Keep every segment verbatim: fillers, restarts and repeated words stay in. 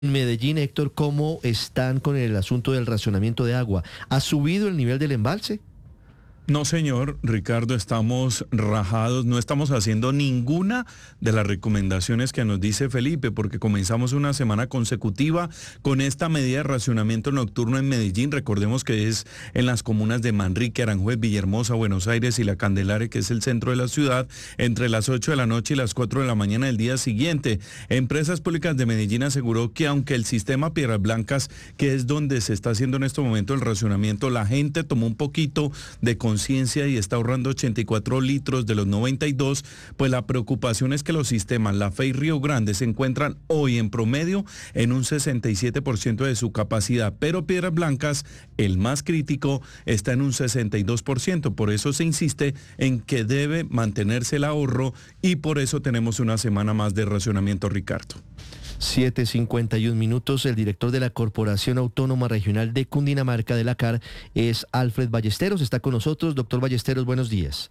En Medellín, Héctor, ¿cómo están con el asunto del racionamiento de agua? ¿Ha subido el nivel del embalse? No, señor Ricardo, estamos rajados, no estamos haciendo ninguna de las recomendaciones que nos dice Felipe, porque comenzamos una semana consecutiva con esta medida de racionamiento nocturno en Medellín. Recordemos que es en las comunas de Manrique, Aranjuez, Villahermosa, Buenos Aires y La Candelaria, que es el centro de la ciudad, entre las ocho de la noche y las cuatro de la mañana del día siguiente. Empresas Públicas de Medellín aseguró que aunque el sistema Piedras Blancas, que es donde se está haciendo en este momento el racionamiento, la gente tomó un poquito de conciencia y está ahorrando ochenta y cuatro litros de los noventa y dos, pues la preocupación es que los sistemas La Fe y Río Grande se encuentran hoy en promedio en un sesenta y siete por ciento de su capacidad, pero Piedras Blancas, el más crítico, está en un sesenta y dos por ciento. Por eso se insiste en que debe mantenerse el ahorro y por eso tenemos una semana más de racionamiento, Ricardo. siete cincuenta y un minutos. El director de la Corporación Autónoma Regional de Cundinamarca de la C A R es Alfred Ballesteros. Está con nosotros. Doctor Ballesteros, buenos días.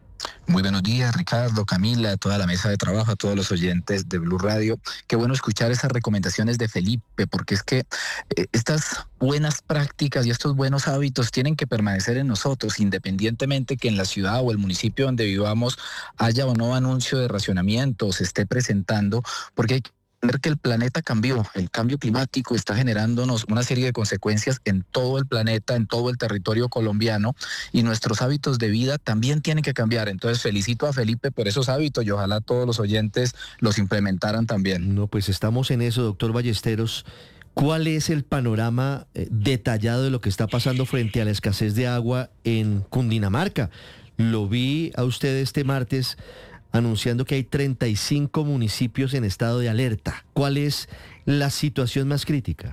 Muy buenos días, Ricardo, Camila, toda la mesa de trabajo, a todos los oyentes de Blue Radio. Qué bueno escuchar esas recomendaciones de Felipe, porque es que eh, estas buenas prácticas y estos buenos hábitos tienen que permanecer en nosotros, independientemente que en la ciudad o el municipio donde vivamos haya o no anuncio de racionamiento o se esté presentando, porque hay que ver que el planeta cambió, el cambio climático está generándonos una serie de consecuencias en todo el planeta, en todo el territorio colombiano, y nuestros hábitos de vida también tienen que cambiar. Entonces felicito a Felipe por esos hábitos y ojalá todos los oyentes los implementaran también. No, pues estamos en eso, doctor Ballesteros. ¿Cuál es el panorama eh, detallado de lo que está pasando frente a la escasez de agua en Cundinamarca? Lo vi a usted este martes anunciando que hay treinta y cinco municipios en estado de alerta. ¿Cuál es la situación más crítica?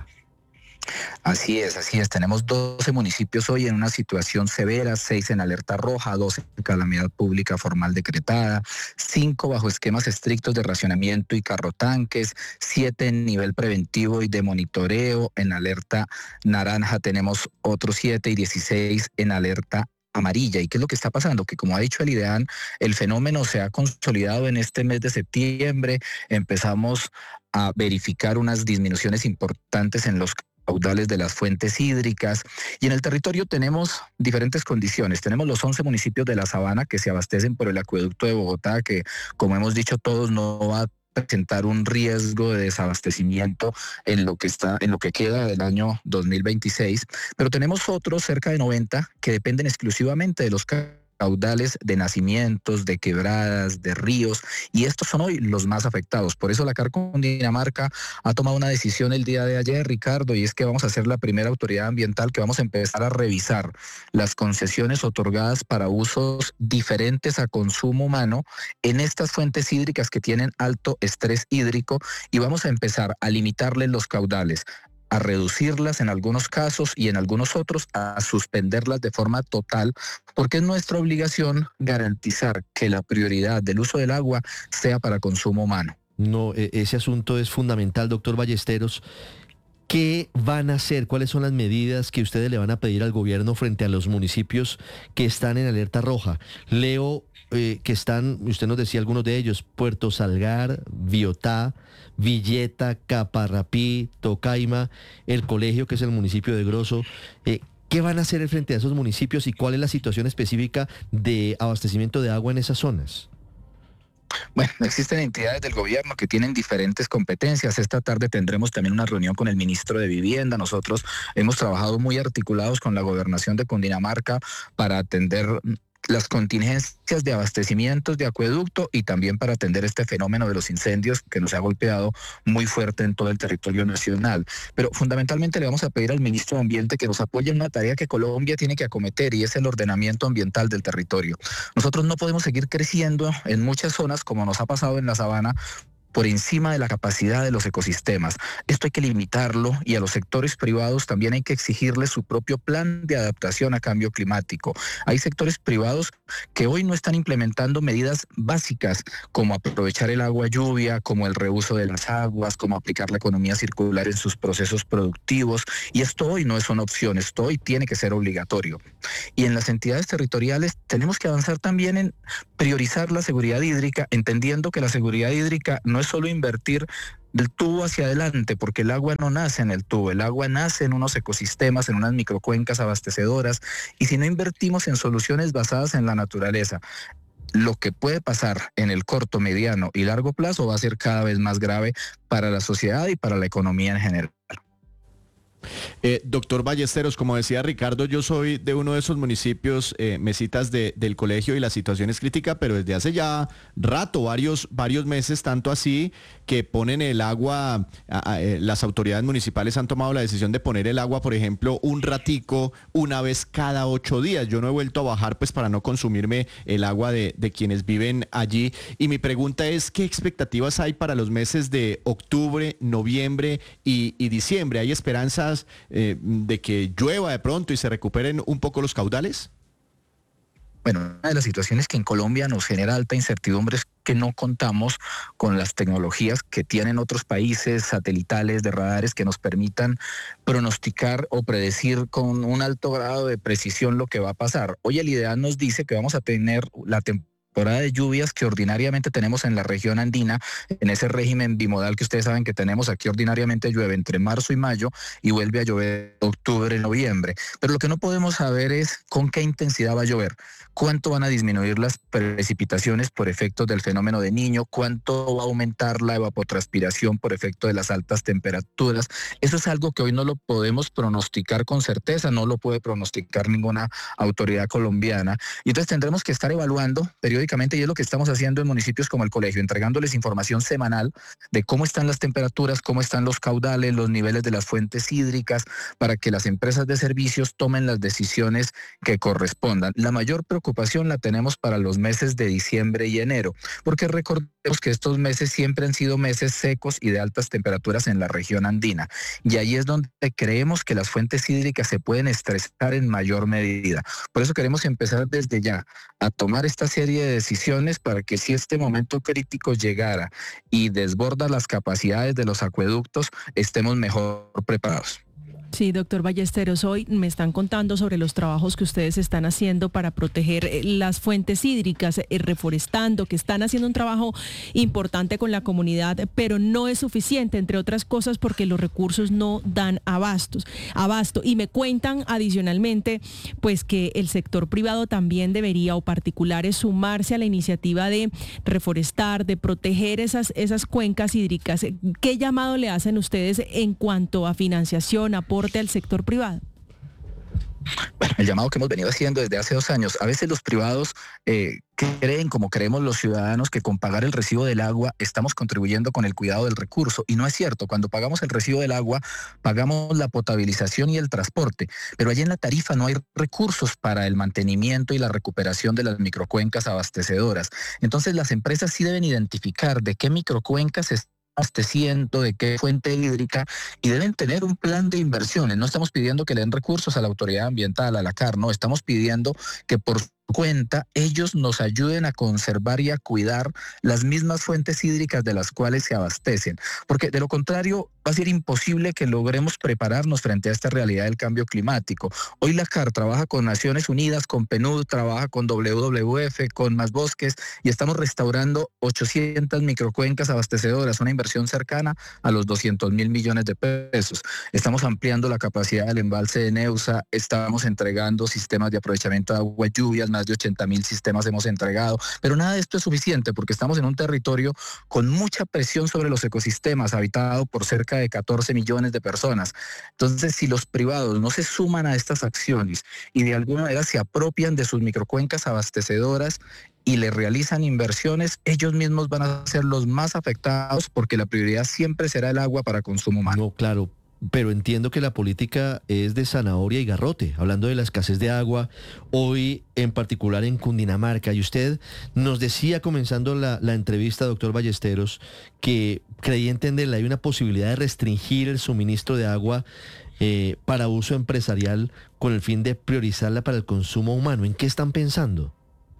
Así es, así es. Tenemos doce municipios hoy en una situación severa, seis en alerta roja, dos en calamidad pública formal decretada, cinco bajo esquemas estrictos de racionamiento y carrotanques, siete en nivel preventivo y de monitoreo. En alerta naranja tenemos otros siete y dieciséis en alerta amarilla. ¿Y qué es lo que está pasando? Que como ha dicho el IDEAN, el fenómeno se ha consolidado en este mes de septiembre. Empezamos a verificar unas disminuciones importantes en los caudales de las fuentes hídricas, y en el territorio tenemos diferentes condiciones. Tenemos los once municipios de la Sabana que se abastecen por el acueducto de Bogotá, que como hemos dicho todos no va a presentar un riesgo de desabastecimiento en lo que está, en lo que queda del año dos mil veintiséis, pero tenemos otros cerca de noventa que dependen exclusivamente de los caudales de nacimientos, de quebradas, de ríos, y estos son hoy los más afectados. Por eso la C A R Cundinamarca ha tomado una decisión el día de ayer, Ricardo, y es que vamos a ser la primera autoridad ambiental que vamos a empezar a revisar las concesiones otorgadas para usos diferentes a consumo humano en estas fuentes hídricas que tienen alto estrés hídrico, y vamos a empezar a limitarles los caudales, a reducirlas en algunos casos y en algunos otros a suspenderlas de forma total, porque es nuestra obligación garantizar que la prioridad del uso del agua sea para consumo humano. No, e- ese asunto es fundamental, doctor Ballesteros. ¿Qué van a hacer? ¿Cuáles son las medidas que ustedes le van a pedir al gobierno frente a los municipios que están en alerta roja? Leo eh, que están, usted nos decía algunos de ellos: Puerto Salgar, Biotá, Villeta, Caparrapí, Tocaima, el colegio, que es el municipio de Grosso. Eh, ¿Qué van a hacer frente a esos municipios y cuál es la situación específica de abastecimiento de agua en esas zonas? Bueno, existen entidades del gobierno que tienen diferentes competencias. Esta tarde tendremos también una reunión con el ministro de Vivienda. Nosotros hemos trabajado muy articulados con la gobernación de Cundinamarca para atender las contingencias de abastecimientos de acueducto y también para atender este fenómeno de los incendios que nos ha golpeado muy fuerte en todo el territorio nacional. Pero fundamentalmente le vamos a pedir al ministro de Ambiente que nos apoye en una tarea que Colombia tiene que acometer, y es el ordenamiento ambiental del territorio. Nosotros no podemos seguir creciendo en muchas zonas como nos ha pasado en la Sabana, por encima de la capacidad de los ecosistemas. Esto hay que limitarlo, y a los sectores privados también hay que exigirles su propio plan de adaptación a cambio climático. Hay sectores privados que hoy no están implementando medidas básicas como aprovechar el agua lluvia, como el reuso de las aguas, como aplicar la economía circular en sus procesos productivos, y esto hoy no es una opción, esto hoy tiene que ser obligatorio. Y en las entidades territoriales tenemos que avanzar también en priorizar la seguridad hídrica, entendiendo que la seguridad hídrica no es solo invertir del tubo hacia adelante, porque el agua no nace en el tubo, el agua nace en unos ecosistemas, en unas microcuencas abastecedoras, y si no invertimos en soluciones basadas en la naturaleza, lo que puede pasar en el corto, mediano y largo plazo va a ser cada vez más grave para la sociedad y para la economía en general. Eh, doctor Ballesteros, como decía Ricardo, yo soy de uno de esos municipios, eh, mesitas de, del colegio, y la situación es crítica, pero desde hace ya rato, varios, varios meses, tanto así que ponen el agua, a, a, eh, las autoridades municipales han tomado la decisión de poner el agua, por ejemplo, un ratico, una vez cada ocho días. Yo no he vuelto a bajar pues para no consumirme el agua de, de quienes viven allí. Y mi pregunta es, ¿qué expectativas hay para los meses de octubre, noviembre y, y diciembre? ¿Hay esperanzas eh, de que llueva de pronto y se recuperen un poco los caudales? Bueno, una de las situaciones que en Colombia nos genera alta incertidumbre es que no contamos con las tecnologías que tienen otros países satelitales de radares que nos permitan pronosticar o predecir con un alto grado de precisión lo que va a pasar. Hoy el IDEAM nos dice que vamos a tener la temporada de lluvias que ordinariamente tenemos en la región andina, en ese régimen bimodal que ustedes saben que tenemos aquí. Ordinariamente llueve entre marzo y mayo y vuelve a llover octubre, noviembre. Pero lo que no podemos saber es con qué intensidad va a llover, cuánto van a disminuir las precipitaciones por efectos del fenómeno de Niño, cuánto va a aumentar la evapotranspiración por efecto de las altas temperaturas. Eso es algo que hoy no lo podemos pronosticar con certeza, no lo puede pronosticar ninguna autoridad colombiana. Y entonces tendremos que estar evaluando periódicamente, y es lo que estamos haciendo en municipios como el colegio, entregándoles información semanal de cómo están las temperaturas, cómo están los caudales, los niveles de las fuentes hídricas, para que las empresas de servicios tomen las decisiones que correspondan. La mayor preocupación la tenemos para los meses de diciembre y enero, porque recordemos que estos meses siempre han sido meses secos y de altas temperaturas en la región andina, y ahí es donde creemos que las fuentes hídricas se pueden estresar en mayor medida. Por eso queremos empezar desde ya a tomar esta serie de decisiones para que si este momento crítico llegara y desborda las capacidades de los acueductos, estemos mejor preparados. Sí, doctor Ballesteros, hoy me están contando sobre los trabajos que ustedes están haciendo para proteger las fuentes hídricas, reforestando, que están haciendo un trabajo importante con la comunidad, pero no es suficiente, entre otras cosas porque los recursos no dan abastos, abasto. Y me cuentan adicionalmente pues que el sector privado también debería, o particulares, sumarse a la iniciativa de reforestar, de proteger esas, esas cuencas hídricas. ¿Qué llamado le hacen ustedes en cuanto a financiación, aporte al sector privado? Bueno, el llamado que hemos venido haciendo desde hace dos años. A veces los privados eh, creen, como creemos los ciudadanos, que con pagar el recibo del agua estamos contribuyendo con el cuidado del recurso, y no es cierto. Cuando pagamos el recibo del agua, pagamos la potabilización y el transporte, pero allí en la tarifa no hay recursos para el mantenimiento y la recuperación de las microcuencas abastecedoras. Entonces las empresas sí deben identificar de qué microcuencas están abasteciendo, de qué fuente hídrica, y deben tener un plan de inversiones. No estamos pidiendo que le den recursos a la autoridad ambiental, a la C A R, no, estamos pidiendo que por cuenta ellos nos ayuden a conservar y a cuidar las mismas fuentes hídricas de las cuales se abastecen, porque de lo contrario va a ser imposible que logremos prepararnos frente a esta realidad del cambio climático. Hoy la C A R trabaja con Naciones Unidas, con P N U D, trabaja con W W F, con Más Bosques, y estamos restaurando ochocientas microcuencas abastecedoras, una inversión cercana a los doscientos mil millones de pesos. Estamos ampliando la capacidad del embalse de Neusa, estamos entregando sistemas de aprovechamiento de agua y lluvias, más de ochenta mil sistemas hemos entregado, pero nada de esto es suficiente porque estamos en un territorio con mucha presión sobre los ecosistemas, habitado por cerca de catorce millones de personas. Entonces, si los privados no se suman a estas acciones y de alguna manera se apropian de sus microcuencas abastecedoras y le realizan inversiones, ellos mismos van a ser los más afectados, porque la prioridad siempre será el agua para consumo humano. No, claro. Pero entiendo que la política es de zanahoria y garrote, hablando de la escasez de agua, hoy en particular en Cundinamarca. Y usted nos decía, comenzando la, la entrevista, doctor Ballesteros, que creía entender hay una posibilidad de restringir el suministro de agua eh, para uso empresarial con el fin de priorizarla para el consumo humano. ¿En qué están pensando?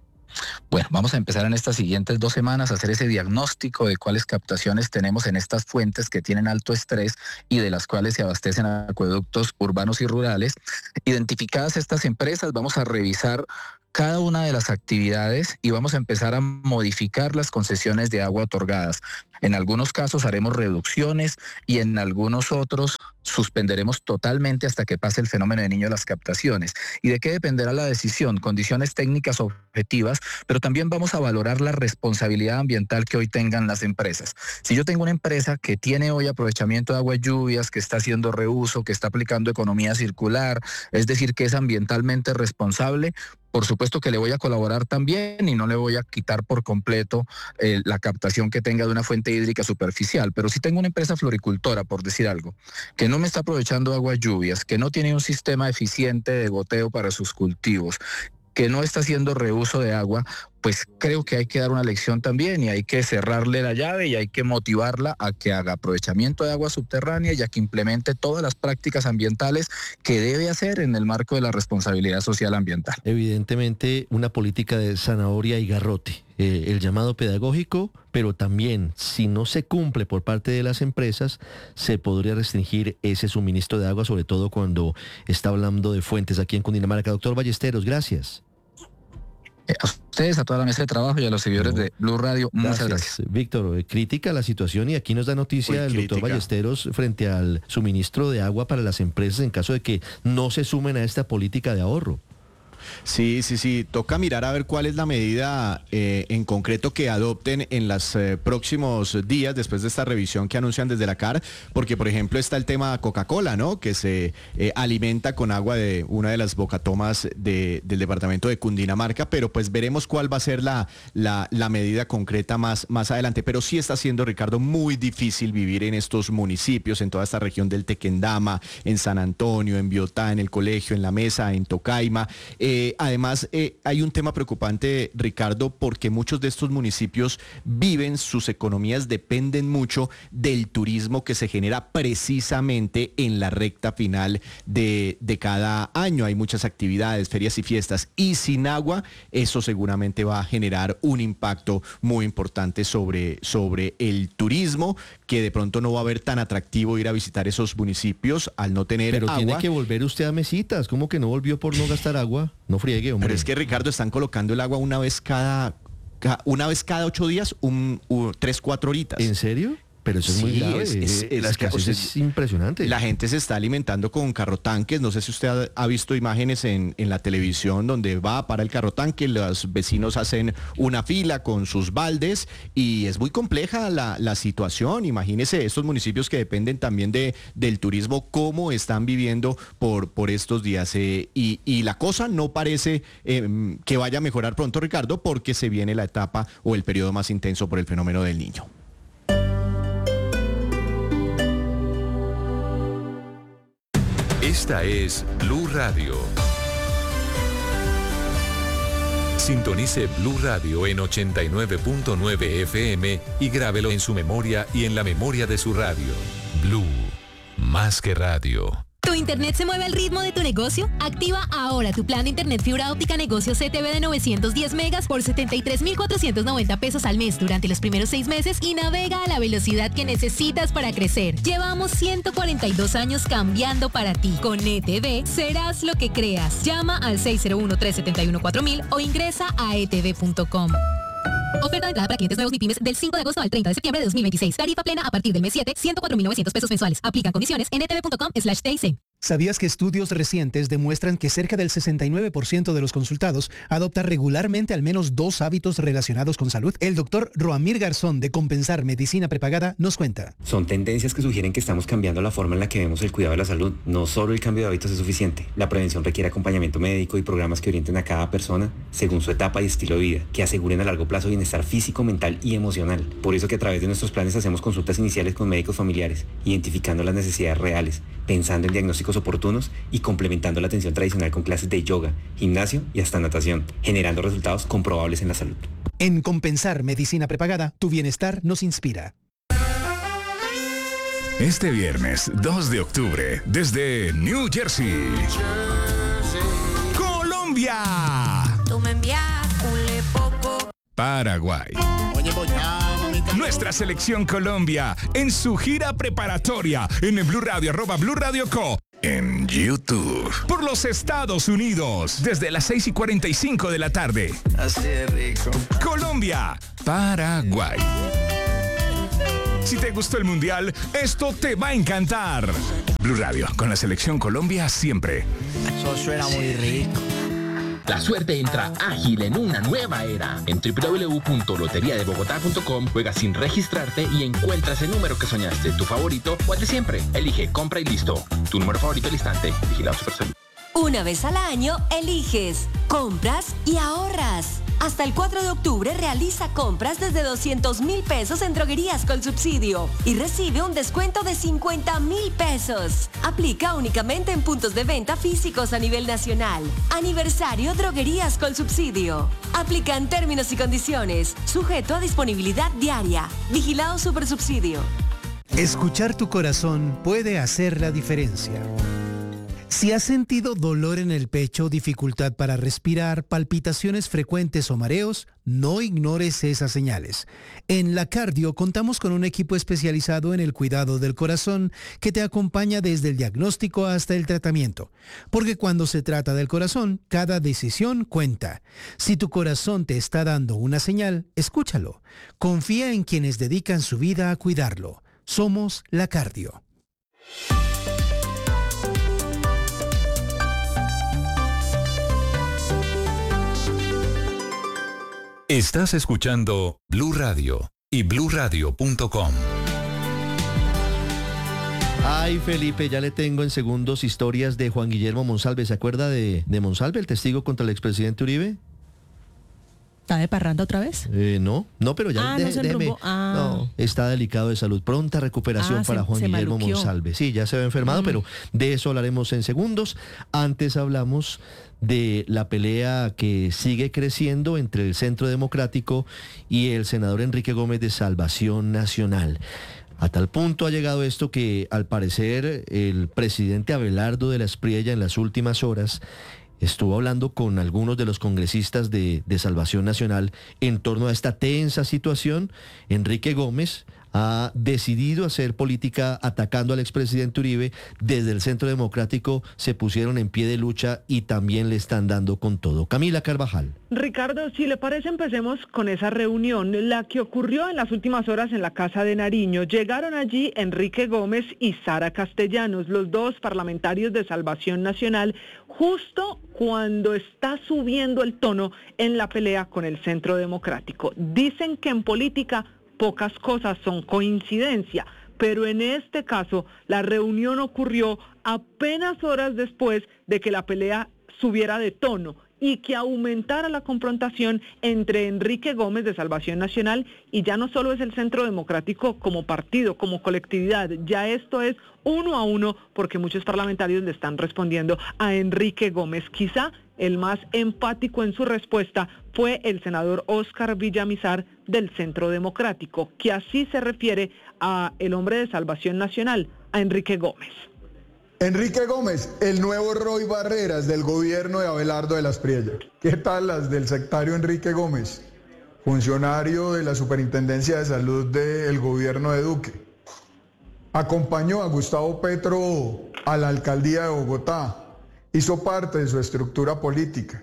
Bueno, vamos a empezar en estas siguientes dos semanas a hacer ese diagnóstico de cuáles captaciones tenemos en estas fuentes que tienen alto estrés y de las cuales se abastecen acueductos urbanos y rurales. Identificadas estas empresas, vamos a revisar cada una de las actividades y vamos a empezar a modificar las concesiones de agua otorgadas. En algunos casos haremos reducciones y en algunos otros suspenderemos totalmente hasta que pase el fenómeno de niño las captaciones. ¿Y de qué dependerá la decisión? Condiciones técnicas objetivas, pero también vamos a valorar la responsabilidad ambiental que hoy tengan las empresas. Si yo tengo una empresa que tiene hoy aprovechamiento de aguas lluvias, que está haciendo reuso, que está aplicando economía circular, es decir, que es ambientalmente responsable, por supuesto que le voy a colaborar también y no le voy a quitar por completo eh, la captación que tenga de una fuente hídrica superficial. Pero si tengo una empresa floricultora, por decir algo, que no me está aprovechando aguas lluvias, que no tiene un sistema eficiente de goteo para sus cultivos, que no está haciendo reuso de agua, pues creo que hay que dar una lección también y hay que cerrarle la llave y hay que motivarla a que haga aprovechamiento de agua subterránea y a que implemente todas las prácticas ambientales que debe hacer en el marco de la responsabilidad social ambiental. Evidentemente una política de zanahoria y garrote, eh, el llamado pedagógico, pero también si no se cumple por parte de las empresas, se podría restringir ese suministro de agua, sobre todo cuando está hablando de fuentes aquí en Cundinamarca. Doctor Ballesteros, gracias. A ustedes, a toda la mesa de trabajo y a los seguidores no. de Blue Radio, gracias. Muchas gracias. Víctor, crítica la situación y aquí nos da noticia Uy, el doctor Ballesteros frente al suministro de agua para las empresas en caso de que no se sumen a esta política de ahorro. Sí, sí, sí, toca mirar a ver cuál es la medida eh, en concreto que adopten en los eh, próximos días después de esta revisión que anuncian desde la C A R, porque por ejemplo está el tema Coca-Cola, ¿no? Que se eh, alimenta con agua de una de las bocatomas de, del departamento de Cundinamarca, pero pues veremos cuál va a ser la, la, la medida concreta más, más adelante. Pero sí está siendo, Ricardo, muy difícil vivir en estos municipios, en toda esta región del Tequendama, en San Antonio, en Biotá, en el Colegio, en La Mesa, en Tocaima. Eh, Eh, además, eh, hay un tema preocupante, Ricardo, porque muchos de estos municipios viven, sus economías dependen mucho del turismo que se genera precisamente en la recta final de, de cada año. Hay muchas actividades, ferias y fiestas, y sin agua, eso seguramente va a generar un impacto muy importante sobre, sobre el turismo, que de pronto no va a ver tan atractivo ir a visitar esos municipios al no tener Pero agua. Pero tiene que volver usted a Mesitas, ¿cómo que no volvió por no gastar agua? No friegue, hombre. Pero es que, Ricardo, están colocando el agua una vez cada, cada una vez cada ocho días, un, un, tres, cuatro horitas. ¿En serio? Pero eso es sí, muy grave. Es, es, es, la escasez es, es impresionante. La gente se está alimentando con carrotanques. No sé si usted ha, ha visto imágenes en, en la televisión donde va para el carrotanque, los vecinos hacen una fila con sus baldes y es muy compleja la, la situación. Imagínese estos municipios que dependen también de, del turismo, cómo están viviendo por, por estos días. Eh, y, y la cosa no parece eh, que vaya a mejorar pronto, Ricardo, porque se viene la etapa o el periodo más intenso por el fenómeno del Niño. Esta es Blue Radio. Sintonice Blue Radio en ochenta y nueve punto nueve F M y grábelo en su memoria y en la memoria de su radio. Blue, más que radio. ¿Tu internet se mueve al ritmo de tu negocio? Activa ahora tu plan de internet fibra óptica negocio C T V de novecientos diez megas por setenta y tres mil cuatrocientos noventa pesos al mes durante los primeros seis meses y navega a la velocidad que necesitas para crecer. Llevamos ciento cuarenta y dos años cambiando para ti. Con E T V serás lo que creas. Llama al seis cero uno, tres siete uno, cuatro mil o ingresa a e t v punto com. Oferta de entrada para clientes nuevos ni pymes del cinco de agosto al treinta de septiembre de dos mil veintiséis. Tarifa plena a partir del mes siete, ciento cuatro mil novecientos pesos mensuales. Aplican condiciones en e t v punto com slash t i c. ¿Sabías que estudios recientes demuestran que cerca del sesenta y nueve por ciento de los consultados adopta regularmente al menos dos hábitos relacionados con salud? El doctor Roamir Garzón de Compensar Medicina Prepagada nos cuenta. Son tendencias que sugieren que estamos cambiando la forma en la que vemos el cuidado de la salud. No solo el cambio de hábitos es suficiente. La prevención requiere acompañamiento médico y programas que orienten a cada persona según su etapa y estilo de vida, que aseguren a largo plazo bienestar físico, mental y emocional. Por eso que a través de nuestros planes hacemos consultas iniciales con médicos familiares, identificando las necesidades reales, pensando en diagnósticos oportunos y complementando la atención tradicional con clases de yoga, gimnasio y hasta natación, generando resultados comprobables en la salud. En Compensar Medicina Prepagada, tu bienestar nos inspira. Este viernes dos de octubre, desde New Jersey, Colombia, Paraguay. Nuestra selección Colombia en su gira preparatoria en el Blue Radio, arroba Blue Radio Co. en YouTube. Por los Estados Unidos, desde las seis y cuarenta y cinco de la tarde. Así de rico. Colombia, Paraguay. Si te gustó el Mundial, esto te va a encantar. Blue Radio, con la selección Colombia siempre. Eso suena muy rico. La suerte entra ágil en una nueva era. En doble u doble u doble u punto lotería de bogotá punto com juegas sin registrarte y encuentras el número que soñaste, tu favorito o el de siempre. Elige, compra y listo. Tu número favorito al instante. Vigilado Supersalud. Una vez al año, eliges, compras y ahorras. Hasta el cuatro de octubre realiza compras desde doscientos mil pesos en droguerías con subsidio y recibe un descuento de cincuenta mil pesos. Aplica únicamente en puntos de venta físicos a nivel nacional. Aniversario Droguerías con subsidio. Aplican términos y condiciones. Sujeto a disponibilidad diaria. Vigilado Supersubsidio. Escuchar tu corazón puede hacer la diferencia. Si has sentido dolor en el pecho, dificultad para respirar, palpitaciones frecuentes o mareos, no ignores esas señales. En La Cardio contamos con un equipo especializado en el cuidado del corazón que te acompaña desde el diagnóstico hasta el tratamiento. Porque cuando se trata del corazón, cada decisión cuenta. Si tu corazón te está dando una señal, escúchalo. Confía en quienes dedican su vida a cuidarlo. Somos La Cardio. Estás escuchando Blue Radio y blue radio punto com. Ay, Felipe, ya le tengo en segundos historias de Juan Guillermo Monsalve. ¿Se acuerda de, de Monsalve, el testigo contra el expresidente Uribe? ¿Está de parranda otra vez? Eh, no, no, pero ya ah, de, no se déjeme, ah. no, está delicado de salud. Pronta recuperación ah, para se, Juan se Guillermo maluqueó. Monsalve. Sí, ya se ve enfermado, mm. pero de eso hablaremos en segundos. Antes hablamos de la pelea que sigue creciendo entre el Centro Democrático y el senador Enrique Gómez de Salvación Nacional. A tal punto ha llegado esto que, al parecer, el presidente Abelardo de la Espriella en las últimas horas estuvo hablando con algunos de los congresistas de, de Salvación Nacional en torno a esta tensa situación. Enrique Gómez ha decidido hacer política atacando al expresidente Uribe. Desde el Centro Democrático se pusieron en pie de lucha y también le están dando con todo. Camila Carvajal. Ricardo, si le parece, empecemos con esa reunión, la que ocurrió en las últimas horas en la Casa de Nariño. Llegaron allí Enrique Gómez y Sara Castellanos, los dos parlamentarios de Salvación Nacional, justo cuando está subiendo el tono en la pelea con el Centro Democrático. Dicen que en política pocas cosas son coincidencia, pero en este caso la reunión ocurrió apenas horas después de que la pelea subiera de tono y que aumentara la confrontación entre Enrique Gómez de Salvación Nacional y ya no solo es el Centro Democrático como partido, como colectividad, ya esto es uno a uno porque muchos parlamentarios le están respondiendo a Enrique Gómez. Quizá el más empático en su respuesta fue el senador Óscar Villamizar del Centro Democrático, que así se refiere a el hombre de Salvación Nacional, a Enrique Gómez. Enrique Gómez, el nuevo Roy Barreras del gobierno de Abelardo de la Espriella. ¿Qué tal las del sectario Enrique Gómez, funcionario de la Superintendencia de Salud del gobierno de Duque? Acompañó a Gustavo Petro a la alcaldía de Bogotá, hizo parte de su estructura política.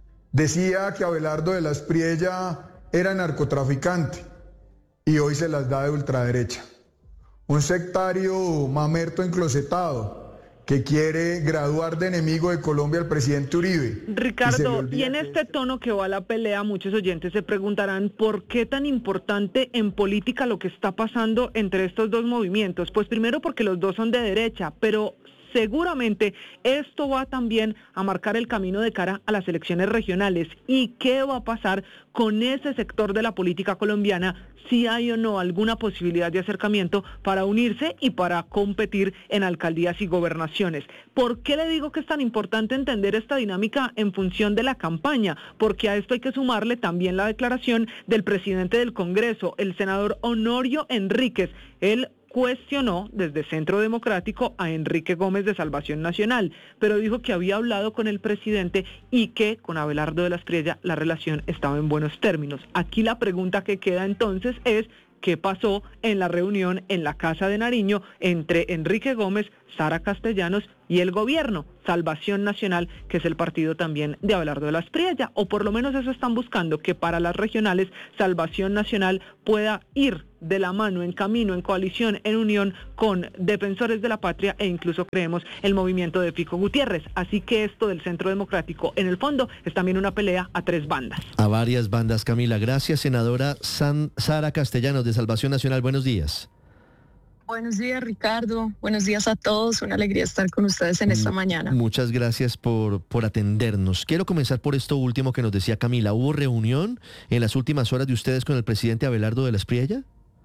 Decía que Abelardo de la Espriella era narcotraficante y hoy se las da de ultraderecha. Un sectario mamerto enclosetado que quiere graduar de enemigo de Colombia al presidente Uribe. Ricardo, y, y en este tono que va la pelea, muchos oyentes se preguntarán por qué tan importante en política lo que está pasando entre estos dos movimientos. Pues primero porque los dos son de derecha, pero seguramente esto va también a marcar el camino de cara a las elecciones regionales. ¿Y qué va a pasar con ese sector de la política colombiana? Si hay o no alguna posibilidad de acercamiento para unirse y para competir en alcaldías y gobernaciones. ¿Por qué le digo que es tan importante entender esta dinámica en función de la campaña? Porque a esto hay que sumarle también la declaración del presidente del Congreso, el senador Honorio Enríquez. Él cuestionó desde Centro Democrático a Enrique Gómez de Salvación Nacional, pero dijo que había hablado con el presidente y que con Abelardo de la Espriella la relación estaba en buenos términos. Aquí la pregunta que queda entonces es ¿qué pasó en la reunión en la Casa de Nariño entre Enrique Gómez, Sara Castellanos, y el gobierno, Salvación Nacional, que es el partido también de Abelardo de la Espriella, o por lo menos eso están buscando, que para las regionales Salvación Nacional pueda ir de la mano, en camino, en coalición, en unión con Defensores de la Patria e incluso creemos el movimiento de Fico Gutiérrez. Así que esto del Centro Democrático, en el fondo, es también una pelea a tres bandas. A varias bandas, Camila. Gracias, senadora San, Sara Castellanos de Salvación Nacional. Buenos días. Buenos días, Ricardo. Buenos días a todos. Una alegría estar con ustedes en esta mañana. Muchas gracias por, por atendernos. Quiero comenzar por esto último que nos decía Camila. ¿Hubo reunión en las últimas horas de ustedes con el presidente Abelardo de la Espriella?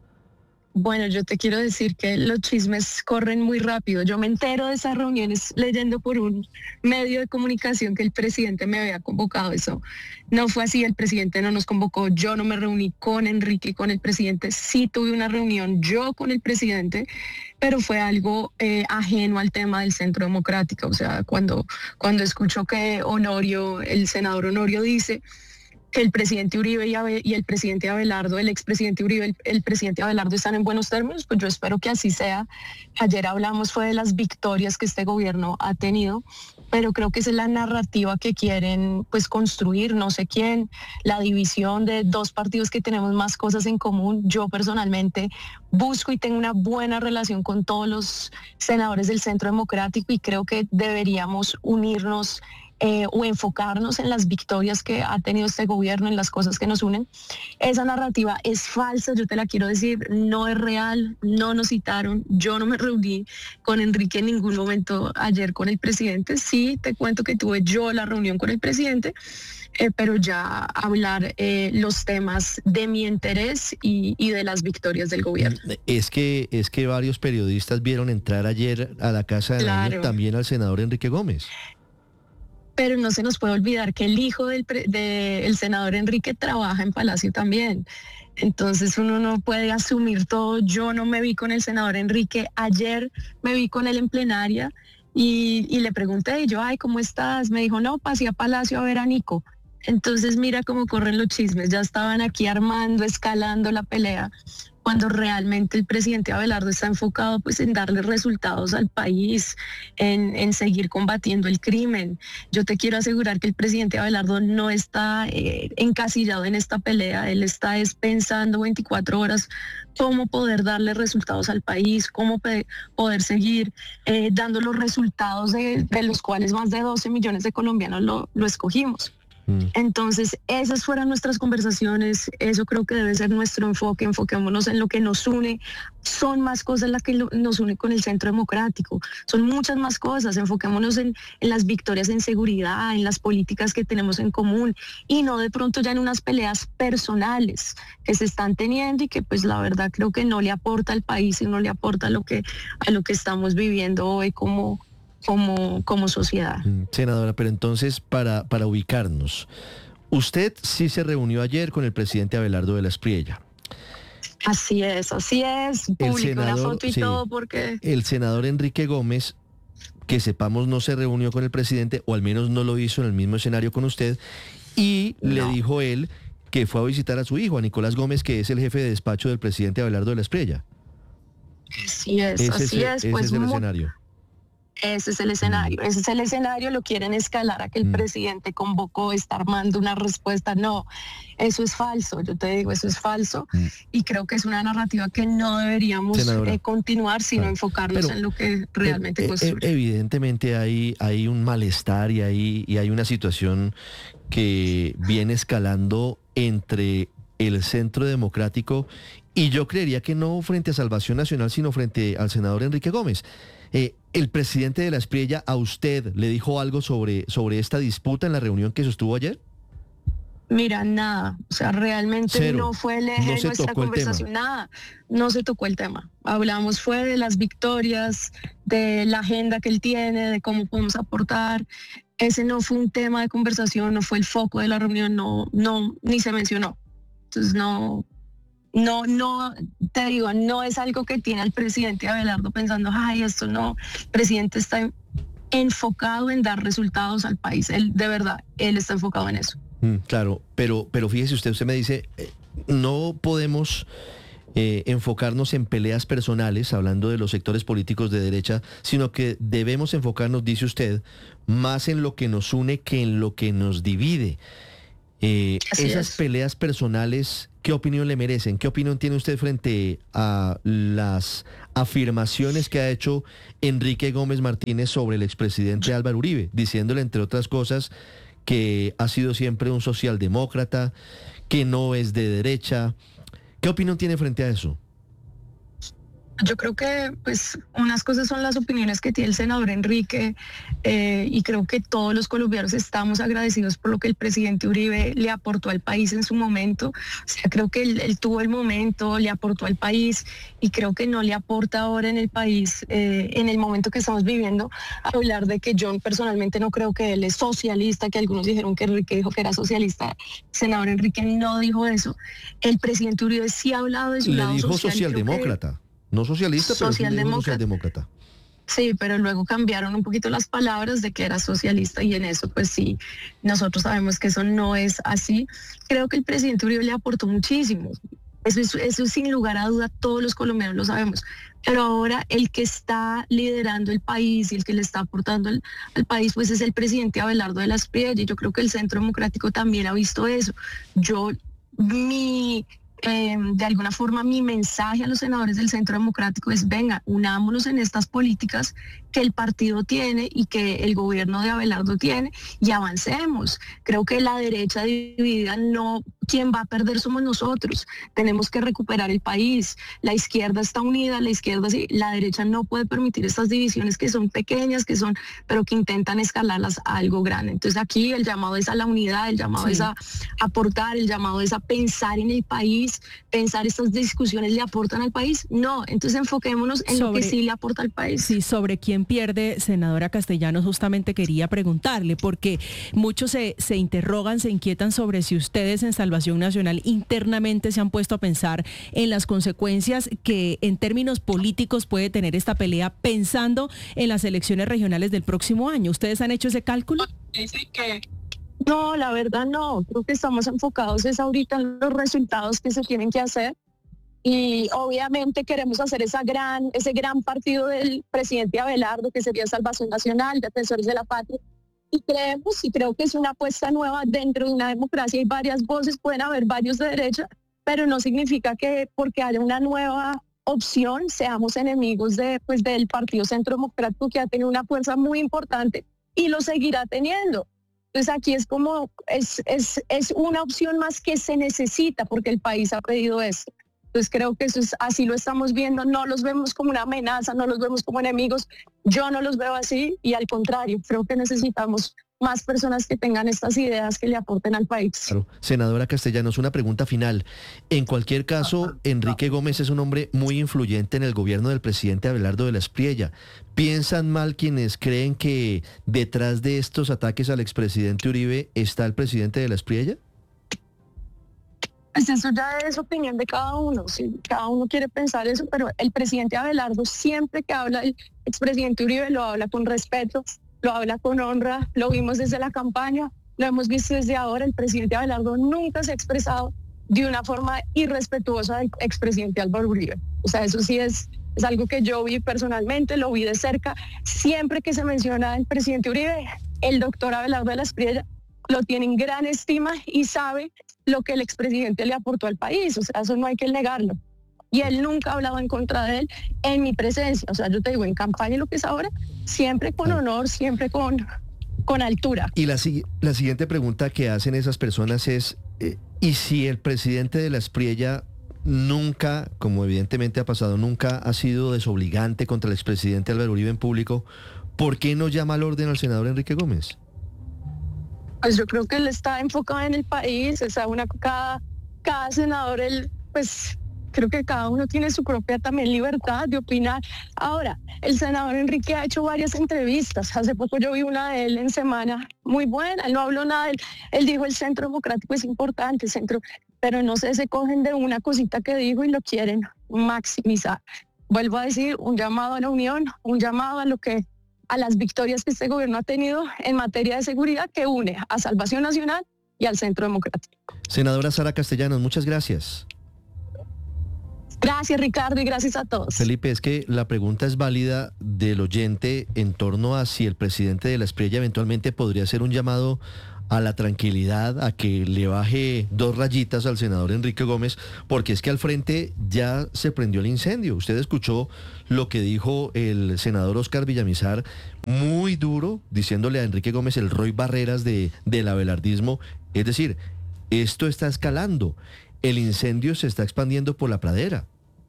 Bueno, yo te quiero decir que los chismes corren muy rápido. Yo me entero de esas reuniones leyendo por un medio de comunicación que el presidente me había convocado. Eso no fue así, el presidente no nos convocó. Yo no me reuní con Enrique y con el presidente. Sí tuve una reunión yo con el presidente, pero fue algo eh, ajeno al tema del Centro Democrático. O sea, cuando, cuando escucho que Honorio, el senador Honorio dice que el presidente Uribe y, Abe, y el presidente Abelardo, el expresidente Uribe, el, el presidente Abelardo están en buenos términos, pues yo espero que así sea. Ayer hablamos fue de las victorias que este gobierno ha tenido, pero creo que esa es la narrativa que quieren pues construir, no sé quién, la división de dos partidos que tenemos más cosas en común. Yo personalmente busco y tengo una buena relación con todos los senadores del Centro Democrático y creo que deberíamos unirnos Eh, o enfocarnos en las victorias que ha tenido este gobierno, en las cosas que nos unen. Esa narrativa es falsa, yo te la quiero decir, no es real, no nos citaron, yo no me reuní con Enrique en ningún momento ayer con el presidente. Sí, te cuento que tuve yo la reunión con el presidente, eh, pero ya hablar eh, los temas de mi interés y, y de las victorias del gobierno. Es que, es que varios periodistas vieron entrar ayer a la Casa de Claro. Nariño también al senador Enrique Gómez. Pero no se nos puede olvidar que el hijo del pre- de, el senador Enrique trabaja en Palacio también. Entonces uno no puede asumir todo. Yo no me vi con el senador Enrique. Ayer me vi con él en plenaria y, y le pregunté, y yo, ay, ¿cómo estás? Me dijo, no, pasé a Palacio a ver a Nico. Entonces mira cómo corren los chismes. Ya estaban aquí armando, escalando la pelea, cuando realmente el presidente Abelardo está enfocado pues en darle resultados al país, en, en seguir combatiendo el crimen. Yo te quiero asegurar que el presidente Abelardo no está eh, encasillado en esta pelea, él está es pensando veinticuatro horas cómo poder darle resultados al país, cómo pe- poder seguir eh, dando los resultados de, de los cuales más de doce millones de colombianos lo, lo escogimos. Entonces, esas fueron nuestras conversaciones, eso creo que debe ser nuestro enfoque, enfoquémonos en lo que nos une. Son más cosas las que lo, nos une con el Centro Democrático, son muchas más cosas, enfoquémonos en, en las victorias en seguridad, en las políticas que tenemos en común y no de pronto ya en unas peleas personales que se están teniendo y que pues la verdad creo que no le aporta al país y no le aporta a lo que, a lo que estamos viviendo hoy como Como, como sociedad. Senadora, pero entonces, para, para ubicarnos, usted sí se reunió ayer con el presidente Abelardo de la Espriella. Así es, así es. Publiqué una foto y sí, todo porque... El senador Enrique Gómez, que sepamos, no se reunió con el presidente, o al menos no lo hizo en el mismo escenario con usted, y no. le dijo él que fue a visitar a su hijo, a Nicolás Gómez, que es el jefe de despacho del presidente Abelardo de la Espriella. Así es, ese así es, es. Ese Pues es el muy... escenario. Ese es el escenario, ese es el escenario, lo quieren escalar a que el mm. presidente convocó, está armando una respuesta. No, eso es falso, yo te digo, eso es falso mm. y creo que es una narrativa que no deberíamos eh, continuar, sino ah, enfocarnos pero, en lo que realmente eh, construye. Eh, evidentemente hay, hay un malestar y hay, y hay una situación que viene escalando entre el Centro Democrático y yo creería que no frente a Salvación Nacional, sino frente al senador Enrique Gómez. Eh, ¿El presidente de la Espriella a usted le dijo algo sobre, sobre esta disputa en la reunión que sostuvo ayer? Mira, nada, o sea, realmente Cero. no fue el eje no de nuestra conversación, nada, no se tocó el tema. Hablamos fue de las victorias, de la agenda que él tiene, de cómo podemos aportar. Ese no fue un tema de conversación, no fue el foco de la reunión, no, no, ni se mencionó. Entonces no... No, no, te digo, no es algo que tiene el presidente Abelardo pensando, ay, esto no, el presidente está enfocado en dar resultados al país, él, de verdad, él está enfocado en eso. Mm, claro, pero, pero fíjese usted, usted me dice, eh, no podemos eh, enfocarnos en peleas personales, hablando de los sectores políticos de derecha, sino que debemos enfocarnos, dice usted, más en lo que nos une que en lo que nos divide. Eh, esas es. peleas personales, ¿qué opinión le merecen? ¿Qué opinión tiene usted frente a las afirmaciones que ha hecho Enrique Gómez Martínez sobre el expresidente Álvaro Uribe, diciéndole, entre otras cosas, que ha sido siempre un socialdemócrata, que no es de derecha? ¿Qué opinión tiene frente a eso? Yo creo que pues unas cosas son las opiniones que tiene el senador Enrique eh, y creo que todos los colombianos estamos agradecidos por lo que el presidente Uribe le aportó al país en su momento. O sea, creo que él, él tuvo el momento, le aportó al país y creo que no le aporta ahora en el país, eh, en el momento que estamos viviendo, hablar de que yo personalmente no creo que él es socialista, que algunos dijeron que Enrique dijo que era socialista. El senador Enrique no dijo eso. El presidente Uribe sí ha hablado de su le lado dijo social. Socialdemócrata. No socialista, pero socialdemócrata. Sí socialdemócrata. Sí, pero luego cambiaron un poquito las palabras de que era socialista y en eso pues sí, nosotros sabemos que eso no es así. Creo que el presidente Uribe le aportó muchísimo. Eso es, eso sin lugar a duda, todos los colombianos lo sabemos. Pero ahora el que está liderando el país y el que le está aportando al, al país pues es el presidente Abelardo de la Espriella y yo creo que el Centro Democrático también ha visto eso. Yo, mi... Eh, de alguna forma mi mensaje a los senadores del Centro Democrático es: venga, unámonos en estas políticas que el partido tiene y que el gobierno de Abelardo tiene y avancemos. Creo que la derecha dividida no, quien va a perder somos nosotros. Tenemos que recuperar el país. La izquierda está unida, la izquierda sí, la derecha no puede permitir estas divisiones que son pequeñas, que son, pero que intentan escalarlas a algo grande. Entonces aquí el llamado es a la unidad, el llamado sí. es a aportar, el llamado es a pensar en el país, pensar estas discusiones le aportan al país. No, entonces enfoquémonos en sobre, lo que sí le aporta al país. Sí, sobre quién pierde, senadora Castellanos, justamente quería preguntarle, porque muchos se, se interrogan, se inquietan sobre si ustedes en Salvación Nacional internamente se han puesto a pensar en las consecuencias que en términos políticos puede tener esta pelea, pensando en las elecciones regionales del próximo año. ¿Ustedes han hecho ese cálculo? No, la verdad no. Creo que estamos enfocados es ahorita en los resultados que se tienen que hacer. Y obviamente queremos hacer esa gran, ese gran partido del presidente Abelardo, que sería Salvación Nacional, Defensores de la Patria. Y creemos, y creo que es una apuesta nueva dentro de una democracia. Hay varias voces, pueden haber varios de derecha, pero no significa que porque haya una nueva opción seamos enemigos de, pues, del Partido Centro Democrático, que ha tenido una fuerza muy importante y lo seguirá teniendo. Entonces aquí es como, es, es, es una opción más que se necesita porque el país ha pedido esto. Entonces creo que eso es, así lo estamos viendo, no los vemos como una amenaza, no los vemos como enemigos, yo no los veo así y al contrario, creo que necesitamos más personas que tengan estas ideas que le aporten al país. Claro. Senadora Castellanos, una pregunta final. En cualquier caso, Enrique Gómez es un hombre muy influyente en el gobierno del presidente Abelardo de la Espriella. ¿Piensan mal quienes creen que detrás de estos ataques al expresidente Uribe está el presidente de la Espriella? Pues eso ya es opinión de cada uno, sí, cada uno quiere pensar eso, pero el presidente Abelardo siempre que habla del expresidente Uribe lo habla con respeto, lo habla con honra, lo vimos desde la campaña, lo hemos visto desde ahora. El presidente Abelardo nunca se ha expresado de una forma irrespetuosa del expresidente Álvaro Uribe. O sea, eso sí es, es algo que yo vi personalmente, lo vi de cerca. Siempre que se menciona el presidente Uribe, el doctor Abelardo de la Espriella lo tiene en gran estima y sabe lo que el expresidente le aportó al país. O sea, eso no hay que negarlo. Y él nunca ha hablado en contra de él en mi presencia. O sea, yo te digo, en campaña y lo que es ahora, siempre con honor, siempre con, con altura. Y la, la siguiente pregunta que hacen esas personas es, eh, ¿y si el presidente de la Espriella nunca, como evidentemente ha pasado, nunca ha sido desobligante contra el expresidente Álvaro Uribe en público, ¿por qué no llama al orden al senador Enrique Gómez? Pues yo creo que él está enfocado en el país, o sea, una, cada, cada senador, él, pues creo que cada uno tiene su propia también libertad de opinar. Ahora, el senador Enrique ha hecho varias entrevistas, hace poco yo vi una de él en Semana, muy buena, él no habló nada, él, él dijo el Centro Democrático es importante, el centro, pero no sé, se cogen de una cosita que dijo y lo quieren maximizar. Vuelvo a decir, un llamado a la unión, un llamado a lo que a las victorias que este gobierno ha tenido en materia de seguridad que une a Salvación Nacional y al Centro Democrático. Senadora Sara Castellanos, muchas gracias. Gracias, Ricardo, y gracias a todos. Felipe, es que la pregunta es válida del oyente en torno a si el presidente de la Espriella eventualmente podría hacer un llamado a la tranquilidad, a que le baje dos rayitas al senador Enrique Gómez, porque es que al frente ya se prendió el incendio. Usted escuchó lo que dijo el senador Óscar Villamizar, muy duro, diciéndole a Enrique Gómez el Roy Barreras de, del abelardismo. Es decir, esto está escalando, el incendio se está expandiendo por la pradera.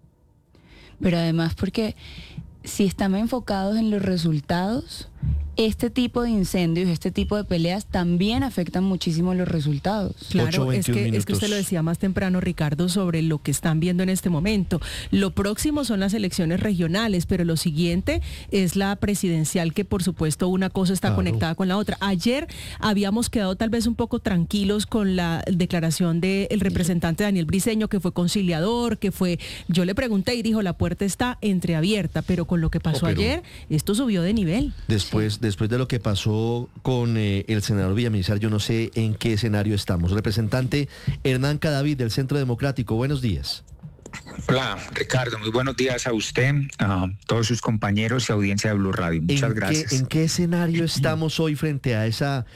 Pero además porque si estamos enfocados en los resultados, este tipo de incendios, este tipo de peleas también afectan muchísimo los resultados. Claro, es que, es que usted lo decía más temprano, Ricardo, sobre lo que están viendo en este momento. Lo próximo son las elecciones regionales, pero lo siguiente es la presidencial, que por supuesto una cosa está claro. conectada con la otra. Ayer habíamos quedado tal vez un poco tranquilos con la declaración del representante Daniel Briceño, que fue conciliador, que fue, yo le pregunté y dijo, la puerta está entreabierta, pero con lo que pasó oh, ayer, esto subió de nivel. Después, sí. después de lo que pasó con eh, el senador Villamizar, yo no sé en qué escenario estamos. Representante Hernán Cadavid del Centro Democrático, buenos días. Hola, Ricardo, muy buenos días a usted, a todos sus compañeros y audiencia de Blue Radio. Muchas ¿En gracias. Qué, ¿En qué escenario estamos hoy frente a esa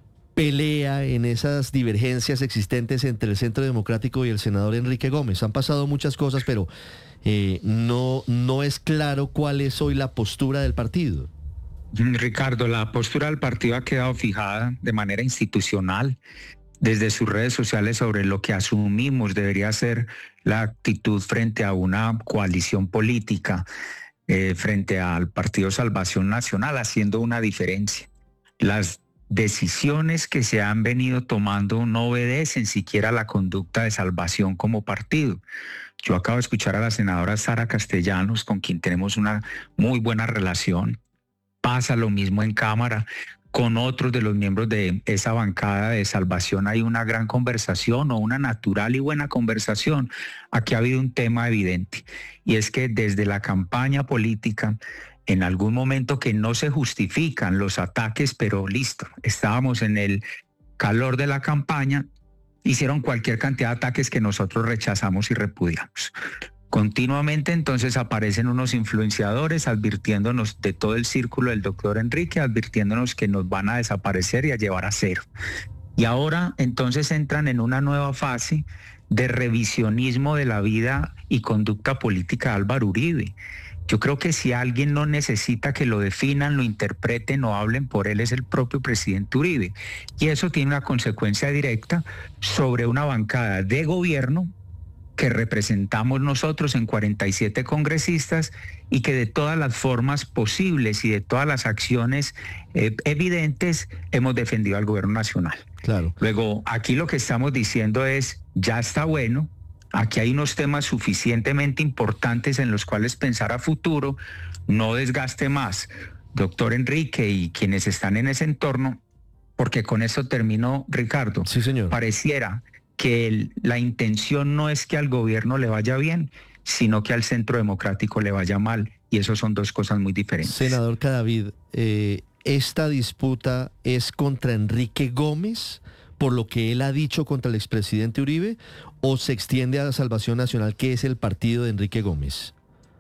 pelea, en esas divergencias existentes entre el Centro Democrático y el senador Enrique Gómez? Han pasado muchas cosas, pero eh, no, no es claro cuál es hoy la postura del partido. Ricardo, la postura del partido ha quedado fijada de manera institucional desde sus redes sociales sobre lo que asumimos debería ser la actitud frente a una coalición política, eh, frente al Partido Salvación Nacional, haciendo una diferencia. Las decisiones que se han venido tomando no obedecen siquiera a la conducta de Salvación como partido. Yo acabo de escuchar a la senadora Sara Castellanos, con quien tenemos una muy buena relación. Pasa lo mismo en Cámara. Con otros de los miembros de esa bancada de Salvación hay una gran conversación o una natural y buena conversación. Aquí ha habido un tema evidente, y es que desde la campaña política, en algún momento que no se justifican los ataques, pero listo, estábamos en el calor de la campaña, hicieron cualquier cantidad de ataques que nosotros rechazamos y repudiamos. Continuamente entonces aparecen unos influenciadores advirtiéndonos de todo el círculo del doctor Enrique, advirtiéndonos que nos van a desaparecer y a llevar a cero. Y ahora entonces entran en una nueva fase de revisionismo de la vida y conducta política de Álvaro Uribe. Yo creo que si alguien no necesita que lo definan, lo interpreten o hablen por él, es el propio presidente Uribe. Y eso tiene una consecuencia directa sobre una bancada de gobierno que representamos nosotros en cuarenta y siete congresistas y que de todas las formas posibles y de todas las acciones eh, evidentes hemos defendido al gobierno nacional. Claro. Luego, aquí lo que estamos diciendo es, ya está bueno, aquí hay unos temas suficientemente importantes en los cuales pensar a futuro, no desgaste más, doctor Enrique y quienes están en ese entorno, porque con eso terminó, Ricardo. Sí, señor. Pareciera que el, la intención no es que al gobierno le vaya bien, sino que al Centro Democrático le vaya mal. Y eso son dos cosas muy diferentes. Senador Cadavid, eh, ¿esta disputa es contra Enrique Gómez, por lo que él ha dicho contra el expresidente Uribe, o se extiende a la Salvación Nacional, que es el partido de Enrique Gómez?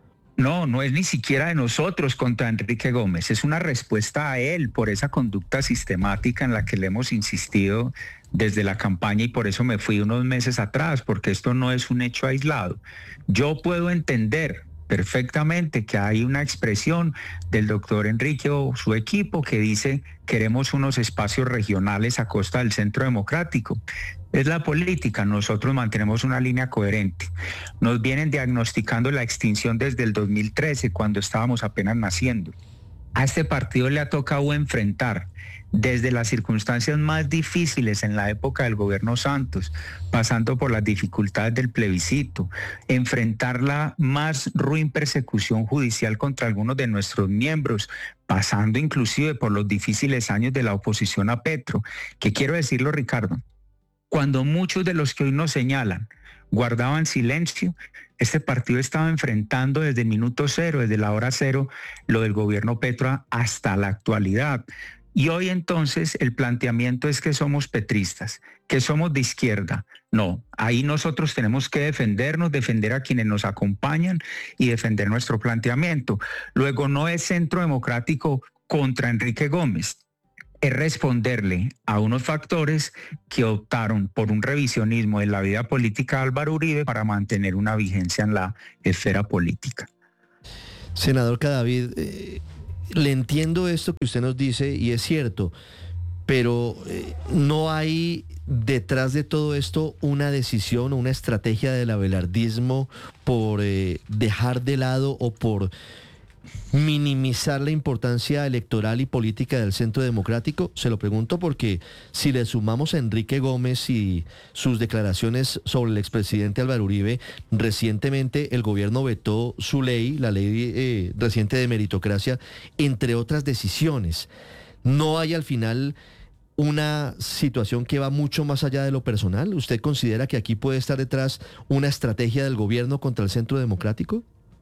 No, no es ni siquiera de nosotros contra Enrique Gómez, es una respuesta a él por esa conducta sistemática en la que le hemos insistido desde la campaña, y por eso me fui unos meses atrás, porque esto no es un hecho aislado. Yo puedo entender perfectamente que hay una expresión del doctor Enrique o su equipo que dice queremos unos espacios regionales a costa del Centro Democrático. Es la política, nosotros mantenemos una línea coherente. Nos vienen diagnosticando la extinción desde el dos mil trece, cuando estábamos apenas naciendo. A este partido le ha tocado enfrentar desde las circunstancias más difíciles en la época del gobierno Santos, pasando por las dificultades del plebiscito, enfrentar la más ruin persecución judicial contra algunos de nuestros miembros, pasando inclusive por los difíciles años de la oposición a Petro, que quiero decirlo, Ricardo, cuando muchos de los que hoy nos señalan guardaban silencio, este partido estaba enfrentando desde el minuto cero, desde la hora cero, lo del gobierno Petro hasta la actualidad. Y hoy entonces el planteamiento es que somos petristas, que somos de izquierda. No, ahí nosotros tenemos que defendernos, defender a quienes nos acompañan y defender nuestro planteamiento. Luego no es Centro Democrático contra Enrique Gómez, es responderle a unos factores que optaron por un revisionismo de la vida política de Álvaro Uribe para mantener una vigencia en la esfera política. Senador Cadavid, eh, le entiendo esto que usted nos dice y es cierto, pero eh, no hay detrás de todo esto una decisión o una estrategia del abelardismo por eh, dejar de lado o por minimizar la importancia electoral y política del Centro Democrático. Se lo pregunto porque si le sumamos a Enrique Gómez y sus declaraciones sobre el expresidente Álvaro Uribe, recientemente el gobierno vetó su ley, la ley eh, reciente de meritocracia, entre otras decisiones. ¿No hay al final una situación que va mucho más allá de lo personal? ¿Usted considera que aquí puede estar detrás una estrategia del gobierno contra el Centro Democrático?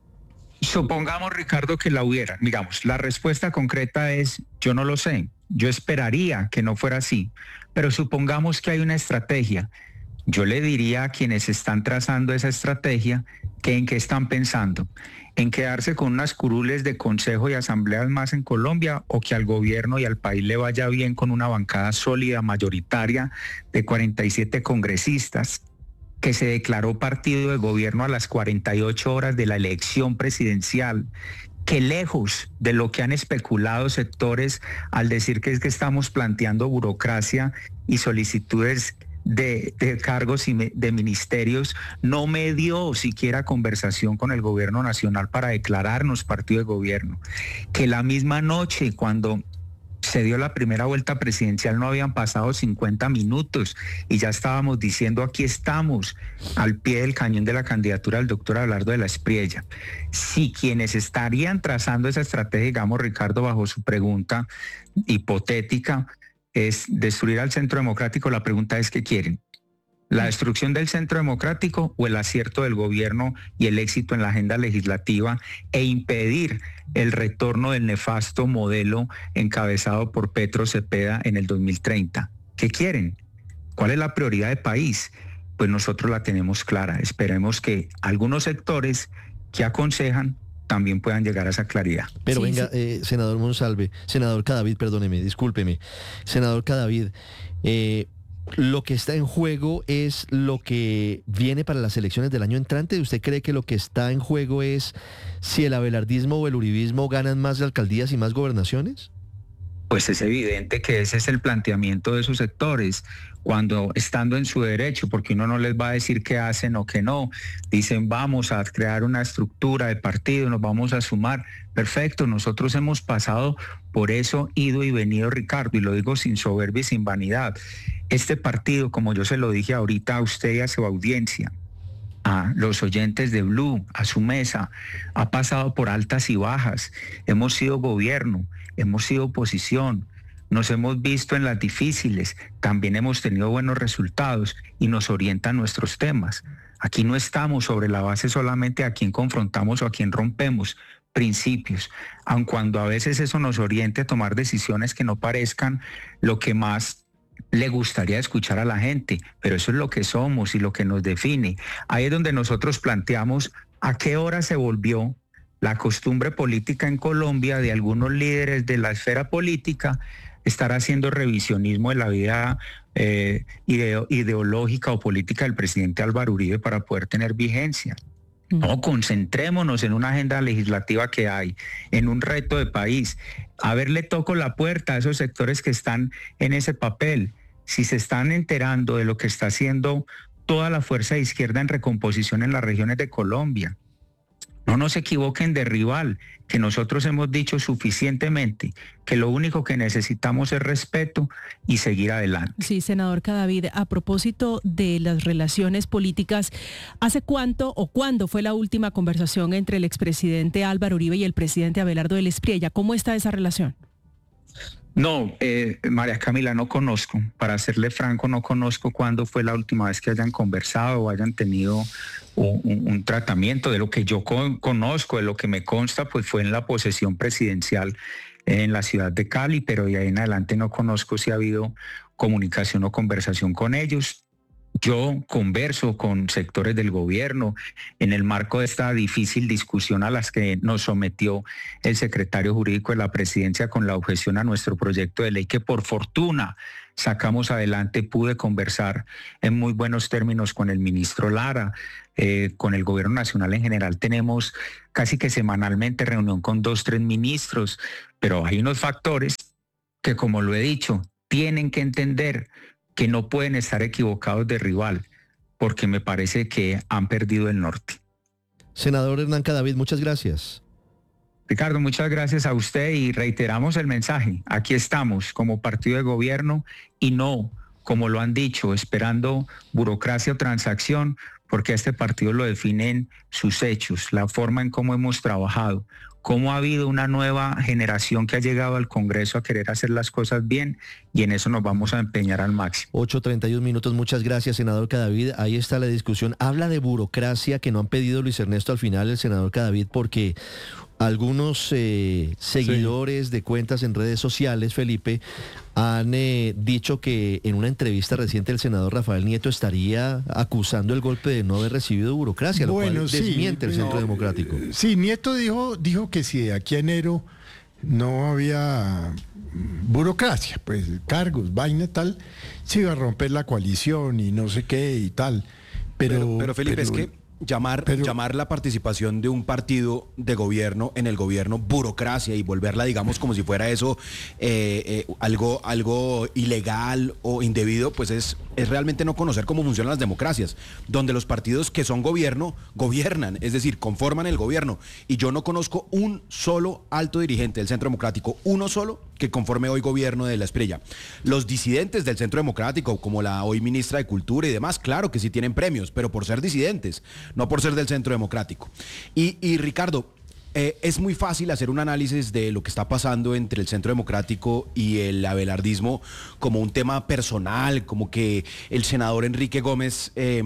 Supongamos, Ricardo, que la hubiera. Digamos, la respuesta concreta es, yo no lo sé. Yo esperaría que no fuera así. Pero supongamos que hay una estrategia. Yo le diría a quienes están trazando esa estrategia que en qué están pensando. En quedarse con unas curules de consejo y asambleas más en Colombia, o que al gobierno y al país le vaya bien con una bancada sólida, mayoritaria, de cuarenta y siete congresistas, que se declaró partido de gobierno a las cuarenta y ocho horas de la elección presidencial, que lejos de lo que han especulado sectores al decir que es que estamos planteando burocracia y solicitudes de, de cargos y me, de ministerios, no me dio siquiera conversación con el gobierno nacional para declararnos partido de gobierno, que la misma noche cuando se dio la primera vuelta presidencial no habían pasado cincuenta minutos y ya estábamos diciendo aquí estamos al pie del cañón de la candidatura del doctor Abelardo de la Espriella. Si quienes estarían trazando esa estrategia, digamos, Ricardo, bajo su pregunta hipotética, es destruir al Centro Democrático, la pregunta es ¿qué quieren? ¿La destrucción del Centro Democrático o el acierto del gobierno y el éxito en la agenda legislativa e impedir el retorno del nefasto modelo encabezado por Petro Cepeda en el dos mil treinta? ¿Qué quieren? ¿Cuál es la prioridad de país? Pues nosotros la tenemos clara. Esperemos que algunos sectores que aconsejan también puedan llegar a esa claridad. Pero sí, venga, sí. Eh, senador Monsalve, senador Cadavid, perdóneme, discúlpeme. Senador Cadavid, eh, ¿lo que está en juego es lo que viene para las elecciones del año entrante? ¿Usted cree que lo que está en juego es si el abelardismo o el uribismo ganan más alcaldías y más gobernaciones? Pues es evidente que ese es el planteamiento de esos sectores, cuando estando en su derecho, porque uno no les va a decir qué hacen o qué no, dicen vamos a crear una estructura de partido, nos vamos a sumar. Perfecto, nosotros hemos pasado por eso, ido y venido, Ricardo, y lo digo sin soberbia y sin vanidad. Este partido, como yo se lo dije ahorita a usted y a su audiencia, a los oyentes de Blue, a su mesa, ha pasado por altas y bajas. Hemos sido gobierno, hemos sido oposición, nos hemos visto en las difíciles, también hemos tenido buenos resultados y nos orientan nuestros temas. Aquí no estamos sobre la base solamente a quién confrontamos o a quién rompemos, principios, aun cuando a veces eso nos oriente a tomar decisiones que no parezcan lo que más le gustaría escuchar a la gente, pero eso es lo que somos y lo que nos define. Ahí es donde nosotros planteamos a qué hora se volvió la costumbre política en Colombia de algunos líderes de la esfera política estar haciendo revisionismo de la vida eh, ideo- ideológica o política del presidente Álvaro Uribe para poder tener vigencia. No, concentrémonos en una agenda legislativa que hay, en un reto de país. A ver, le toco la puerta a esos sectores que están en ese papel. Si se están enterando de lo que está haciendo toda la fuerza de izquierda en recomposición en las regiones de Colombia, no nos equivoquen de rival, que nosotros hemos dicho suficientemente que lo único que necesitamos es respeto y seguir adelante. Sí, senador Cadavid, a propósito de las relaciones políticas, ¿hace cuánto o cuándo fue la última conversación entre el expresidente Álvaro Uribe y el presidente Abelardo de la Espriella? ¿Cómo está esa relación? No, eh, María Camila, no conozco. Para serle franco, no conozco cuándo fue la última vez que hayan conversado o hayan tenido un, un, un tratamiento. De lo que yo con, conozco, de lo que me consta, pues fue en la posesión presidencial en la ciudad de Cali, pero de ahí en adelante no conozco si ha habido comunicación o conversación con ellos. Yo converso con sectores del gobierno en el marco de esta difícil discusión a las que nos sometió el secretario jurídico de la presidencia con la objeción a nuestro proyecto de ley, que por fortuna sacamos adelante. Pude conversar en muy buenos términos con el ministro Lara, eh, con el gobierno nacional en general. Tenemos casi que semanalmente reunión con dos, tres ministros, pero hay unos factores que, como lo he dicho, tienen que entender que no pueden estar equivocados de rival, porque me parece que han perdido el norte. Senador Hernán Cadavid, muchas gracias. Ricardo, muchas gracias a usted y reiteramos el mensaje. Aquí estamos como partido de gobierno y no, como lo han dicho, esperando burocracia o transacción, porque a este partido lo definen sus hechos, la forma en cómo hemos trabajado, cómo ha habido una nueva generación que ha llegado al Congreso a querer hacer las cosas bien, y en eso nos vamos a empeñar al máximo. ocho treinta y un minutos, muchas gracias, senador Cadavid. Ahí está la discusión. Habla de burocracia que no han pedido Luis Ernesto al final, el senador Cadavid, porque algunos eh, seguidores sí. de cuentas en redes sociales, Felipe, han eh, dicho que en una entrevista reciente el senador Rafael Nieto estaría acusando el golpe de no haber recibido burocracia, bueno, lo cual sí, desmiente el no, Centro Democrático. Sí, Nieto dijo, dijo que si de aquí a enero no había burocracia, pues cargos, vaina tal, se iba a romper la coalición y no sé qué y tal. Pero, pero, pero Felipe, pero, es que Llamar, Pero, llamar la participación de un partido de gobierno en el gobierno burocracia y volverla, digamos, como si fuera eso eh, eh, algo, algo ilegal o indebido, pues es, es realmente no conocer cómo funcionan las democracias, donde los partidos que son gobierno, gobiernan, es decir, conforman el gobierno. Y yo no conozco un solo alto dirigente del Centro Democrático, uno solo, que conforme hoy gobierno de la Espriella. Los disidentes del Centro Democrático, como la hoy ministra de Cultura y demás, claro que sí tienen premios, pero por ser disidentes, no por ser del Centro Democrático. Y, y Ricardo, eh, es muy fácil hacer un análisis de lo que está pasando entre el Centro Democrático y el abelardismo como un tema personal, como que el senador Enrique Gómez eh,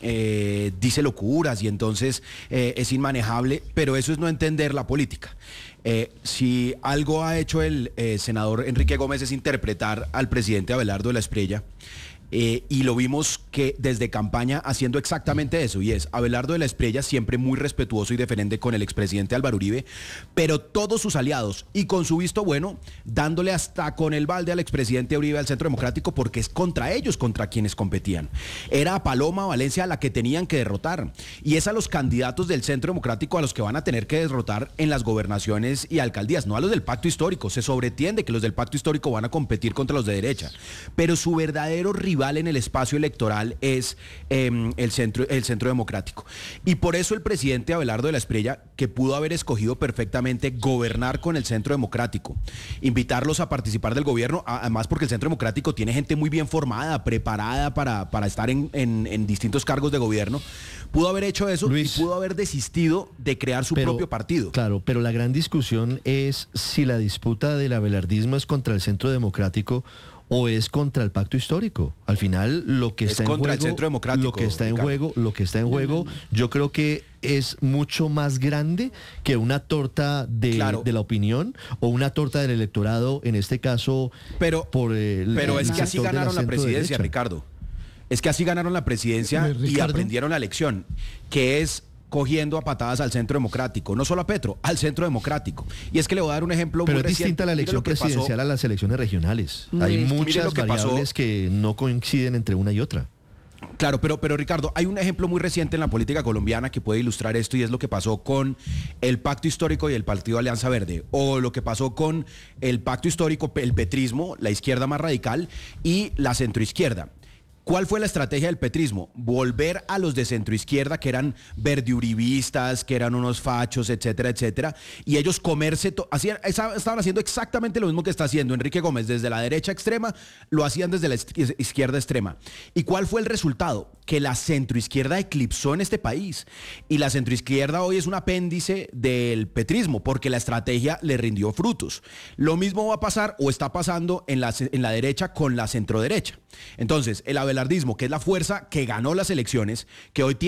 eh, dice locuras y entonces eh, es inmanejable, pero eso es no entender la política. Eh, si algo ha hecho el eh, senador Enrique Gómez es interpretar al presidente Abelardo de la Espriella, Eh, y lo vimos que desde campaña haciendo exactamente eso, y es Abelardo de la Espriella siempre muy respetuoso y deferente con el expresidente Álvaro Uribe, pero todos sus aliados y con su visto bueno, dándole hasta con el balde al expresidente Uribe al Centro Democrático, porque es contra ellos contra quienes competían. Era a Paloma Valencia a la que tenían que derrotar, y es a los candidatos del Centro Democrático a los que van a tener que derrotar en las gobernaciones y alcaldías, no a los del pacto histórico. Se sobreentiende que los del pacto histórico van a competir contra los de derecha, pero su verdadero rival en el espacio electoral es eh, el, centro, el Centro Democrático. Y por eso el presidente Abelardo de la Espriella, que pudo haber escogido perfectamente gobernar con el Centro Democrático, invitarlos a participar del gobierno, además porque el Centro Democrático tiene gente muy bien formada, preparada para, para estar en, en, en distintos cargos de gobierno, pudo haber hecho eso, Luis, y pudo haber desistido de crear su pero, propio partido. Claro, pero la gran discusión es si la disputa del abelardismo es contra el Centro Democrático o es contra el pacto histórico. Al final lo que es está en contra juego, el Centro Democrático, lo que está Ricardo. en juego, lo que está en juego, yo creo que es mucho más grande que una torta de, claro. de la opinión o una torta del electorado, en este caso, pero por el, pero el es que así ganaron la, la presidencia, derecha. Ricardo. Es que así ganaron la presidencia y aprendieron la lección, que es cogiendo a patadas al Centro Democrático, no solo a Petro, al Centro Democrático. Y es que le voy a dar un ejemplo Pero muy es reciente. distinta la elección presidencial a las elecciones regionales. No, Hay muchas que variables pasó. que no coinciden entre una y otra. Claro, pero, pero Ricardo, hay un ejemplo muy reciente en la política colombiana que puede ilustrar esto, y es lo que pasó con el Pacto Histórico y el Partido Alianza Verde, o lo que pasó con el Pacto Histórico, el petrismo, la izquierda más radical, y la centroizquierda. ¿Cuál fue la estrategia del petrismo? Volver a los de centroizquierda, que eran verdeuribistas, que eran unos fachos, etcétera, etcétera, y ellos comerse, to- hacían, estaban haciendo exactamente lo mismo que está haciendo Enrique Gómez desde la derecha extrema, lo hacían desde la izquierda extrema. ¿Y cuál fue el resultado? Que la centroizquierda eclipsó en este país, y la centroizquierda hoy es un apéndice del petrismo, porque la estrategia le rindió frutos. Lo mismo va a pasar, o está pasando, en la, en la derecha con la centroderecha. Entonces, el abelardismo, que es la fuerza que ganó las elecciones, que hoy tiene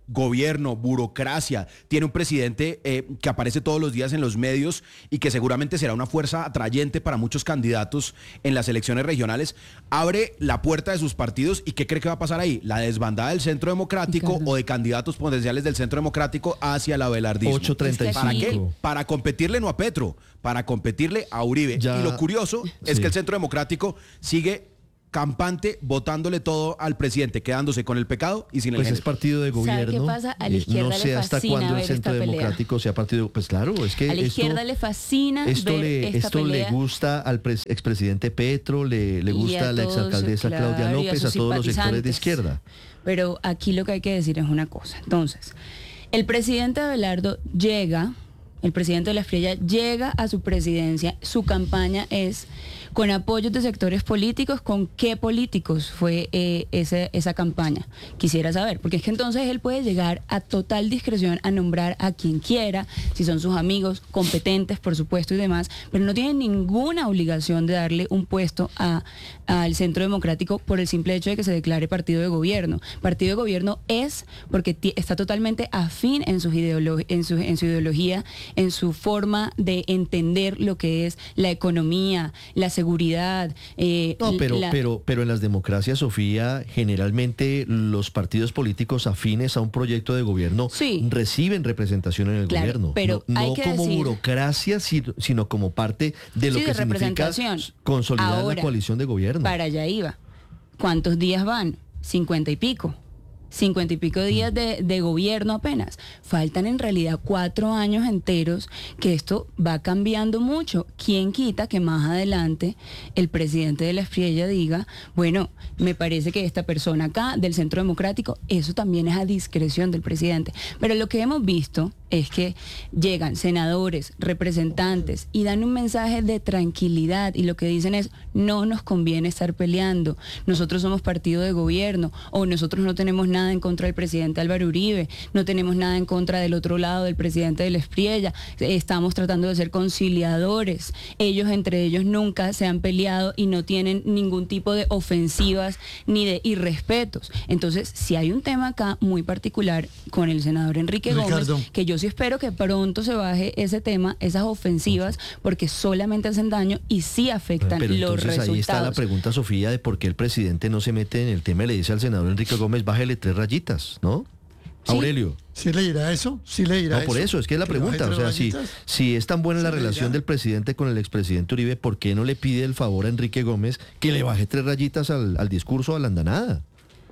gobierno, burocracia, tiene un presidente eh, que aparece todos los días en los medios y que seguramente será una fuerza atrayente para muchos candidatos en las elecciones regionales, abre la puerta de sus partidos. ¿Y qué cree que va a pasar ahí? La desbandada del Centro Democrático Ricardo. O de candidatos potenciales del Centro Democrático hacia el abelardismo. ocho treinta y cinco. ¿Para qué? Para competirle no a Petro, para competirle a Uribe. Ya, y lo curioso es sí. que el Centro Democrático sigue campante, votándole todo al presidente, quedándose con el pecado y sin el Pues género. Es partido de gobierno. ¿Sabe qué pasa? A la izquierda no sé le hasta fascina cuándo ver el Centro esta Democrático sea partido. Pues claro, es que a la esto, izquierda le fascina esto ver le, esta esto pelea. le gusta al pres, expresidente Petro, le, le gusta a, a la todos, exalcaldesa claro, Claudia López, a, a todos los sectores de izquierda. Pero aquí lo que hay que decir es una cosa. Entonces, el presidente Abelardo llega, el presidente de la Espriella llega a su presidencia, su campaña es con apoyos de sectores políticos. ¿Con qué políticos fue eh, ese, esa campaña? Quisiera saber, porque es que entonces él puede llegar a total discreción a nombrar a quien quiera, si son sus amigos, competentes por supuesto y demás, pero no tiene ninguna obligación de darle un puesto a, al Centro Democrático por el simple hecho de que se declare partido de gobierno. Partido de gobierno es porque está totalmente afín en, sus ideolo- en, su, en su ideología, en su forma de entender lo que es la economía, la seguridad. seguridad. Eh, no, pero, la... pero, pero en las democracias, Sofía, generalmente los partidos políticos afines a un proyecto de gobierno sí. reciben representación en el claro, gobierno. Pero no hay no que como decir... burocracia, sino como parte de lo sí, que de significa consolidar Ahora, la coalición de gobierno. Para allá iba. ¿Cuántos días van? Cincuenta y pico. Cincuenta y pico días de, de gobierno apenas. Faltan en realidad cuatro años enteros que esto va cambiando mucho. ¿Quién quita que más adelante el presidente de la Espriella diga, bueno, me parece que esta persona acá del Centro Democrático, eso también es a discreción del presidente? Pero lo que hemos visto es que llegan senadores, representantes y dan un mensaje de tranquilidad y lo que dicen es, no nos conviene estar peleando, nosotros somos partido de gobierno o nosotros no tenemos nada en contra del presidente Álvaro Uribe, no tenemos nada en contra del otro lado del presidente de la Espriella, estamos tratando de ser conciliadores, ellos entre ellos nunca se han peleado y no tienen ningún tipo de ofensivas ni de irrespetos. Entonces, si hay un tema acá muy particular con el senador Enrique Ricardo. Gómez, que yo sí espero que pronto se baje ese tema, esas ofensivas, porque solamente hacen daño y sí afectan Pero los entonces resultados. Ahí está la pregunta, Sofía, de por qué el presidente no se mete en el tema y le dice al senador Enrique Gómez, bájele tres rayitas, ¿no? ¿Sí? Aurelio. ¿Sí le dirá eso? ¿Sí le dirá no, por eso, es que es la pregunta. O sea, si, si es tan buena la relación del presidente con el expresidente Uribe, ¿por qué no le pide el favor a Enrique Gómez que le baje tres rayitas al, al discurso, a la andanada?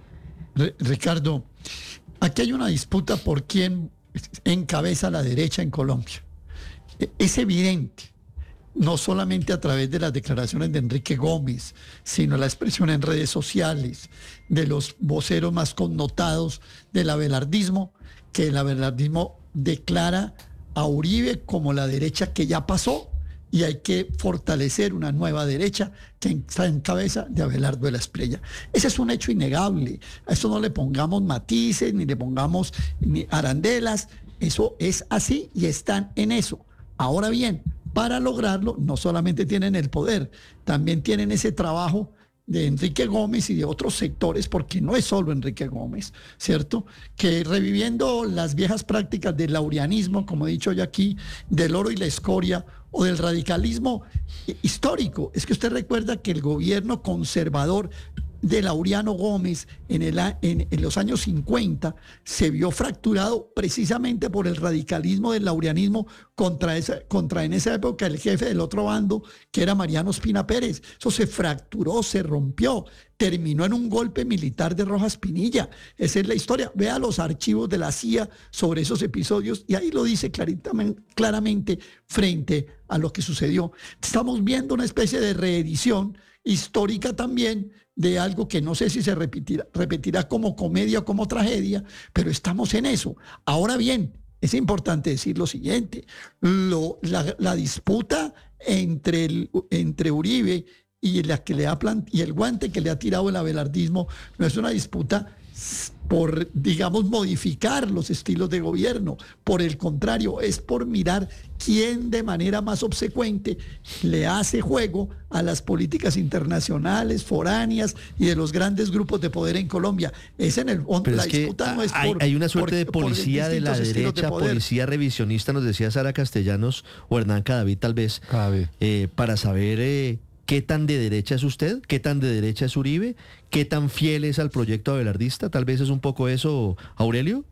Ricardo, aquí hay una disputa por quién encabeza la derecha en Colombia. Es evidente, no solamente a través de las declaraciones de Enrique Gómez, sino la expresión en redes sociales de los voceros más connotados del abelardismo, que el abelardismo declara a Uribe como la derecha que ya pasó y hay que fortalecer una nueva derecha que está en cabeza de Abelardo de la Espriella. Ese es un hecho innegable. A eso no le pongamos matices, ni le pongamos ni arandelas. Eso es así y están en eso. Ahora bien, para lograrlo, no solamente tienen el poder, también tienen ese trabajo de Enrique Gómez y de otros sectores, porque no es solo Enrique Gómez, ¿cierto? Que reviviendo las viejas prácticas del laureanismo, como he dicho ya aquí, del oro y la escoria, o del radicalismo histórico. Es que usted recuerda que el gobierno conservador de Laureano Gómez en, el, en, en los años cincuenta se vio fracturado precisamente por el radicalismo del laureanismo contra, esa, contra en esa época el jefe del otro bando, que era Mariano Ospina Pérez. Eso se fracturó, se rompió, terminó en un golpe militar de Rojas Pinilla. Esa es la historia. Vea los archivos de la C I A sobre esos episodios y ahí lo dice claramente frente a lo que sucedió. Estamos viendo una especie de reedición histórica también de algo que no sé si se repetirá, repetirá como comedia o como tragedia, pero estamos en eso. Ahora bien, es importante decir lo siguiente, lo, la, la disputa entre, el, entre Uribe y, la que le ha plant- y el guante que le ha tirado el abelardismo no es una disputa por, digamos, modificar los estilos de gobierno. Por el contrario, es por mirar quién de manera más obsecuente le hace juego a las políticas internacionales, foráneas y de los grandes grupos de poder en Colombia. Es en el Pero la es que disputa no es hay, por, hay una suerte por, de policía por de la distintos derecha, de policía revisionista, nos decía Sara Castellanos o Hernán Cadavid tal vez, eh, para saber eh, qué tan de derecha es usted, qué tan de derecha es Uribe, qué tan fiel es al proyecto abelardista. Tal vez es un poco eso, Aurelio.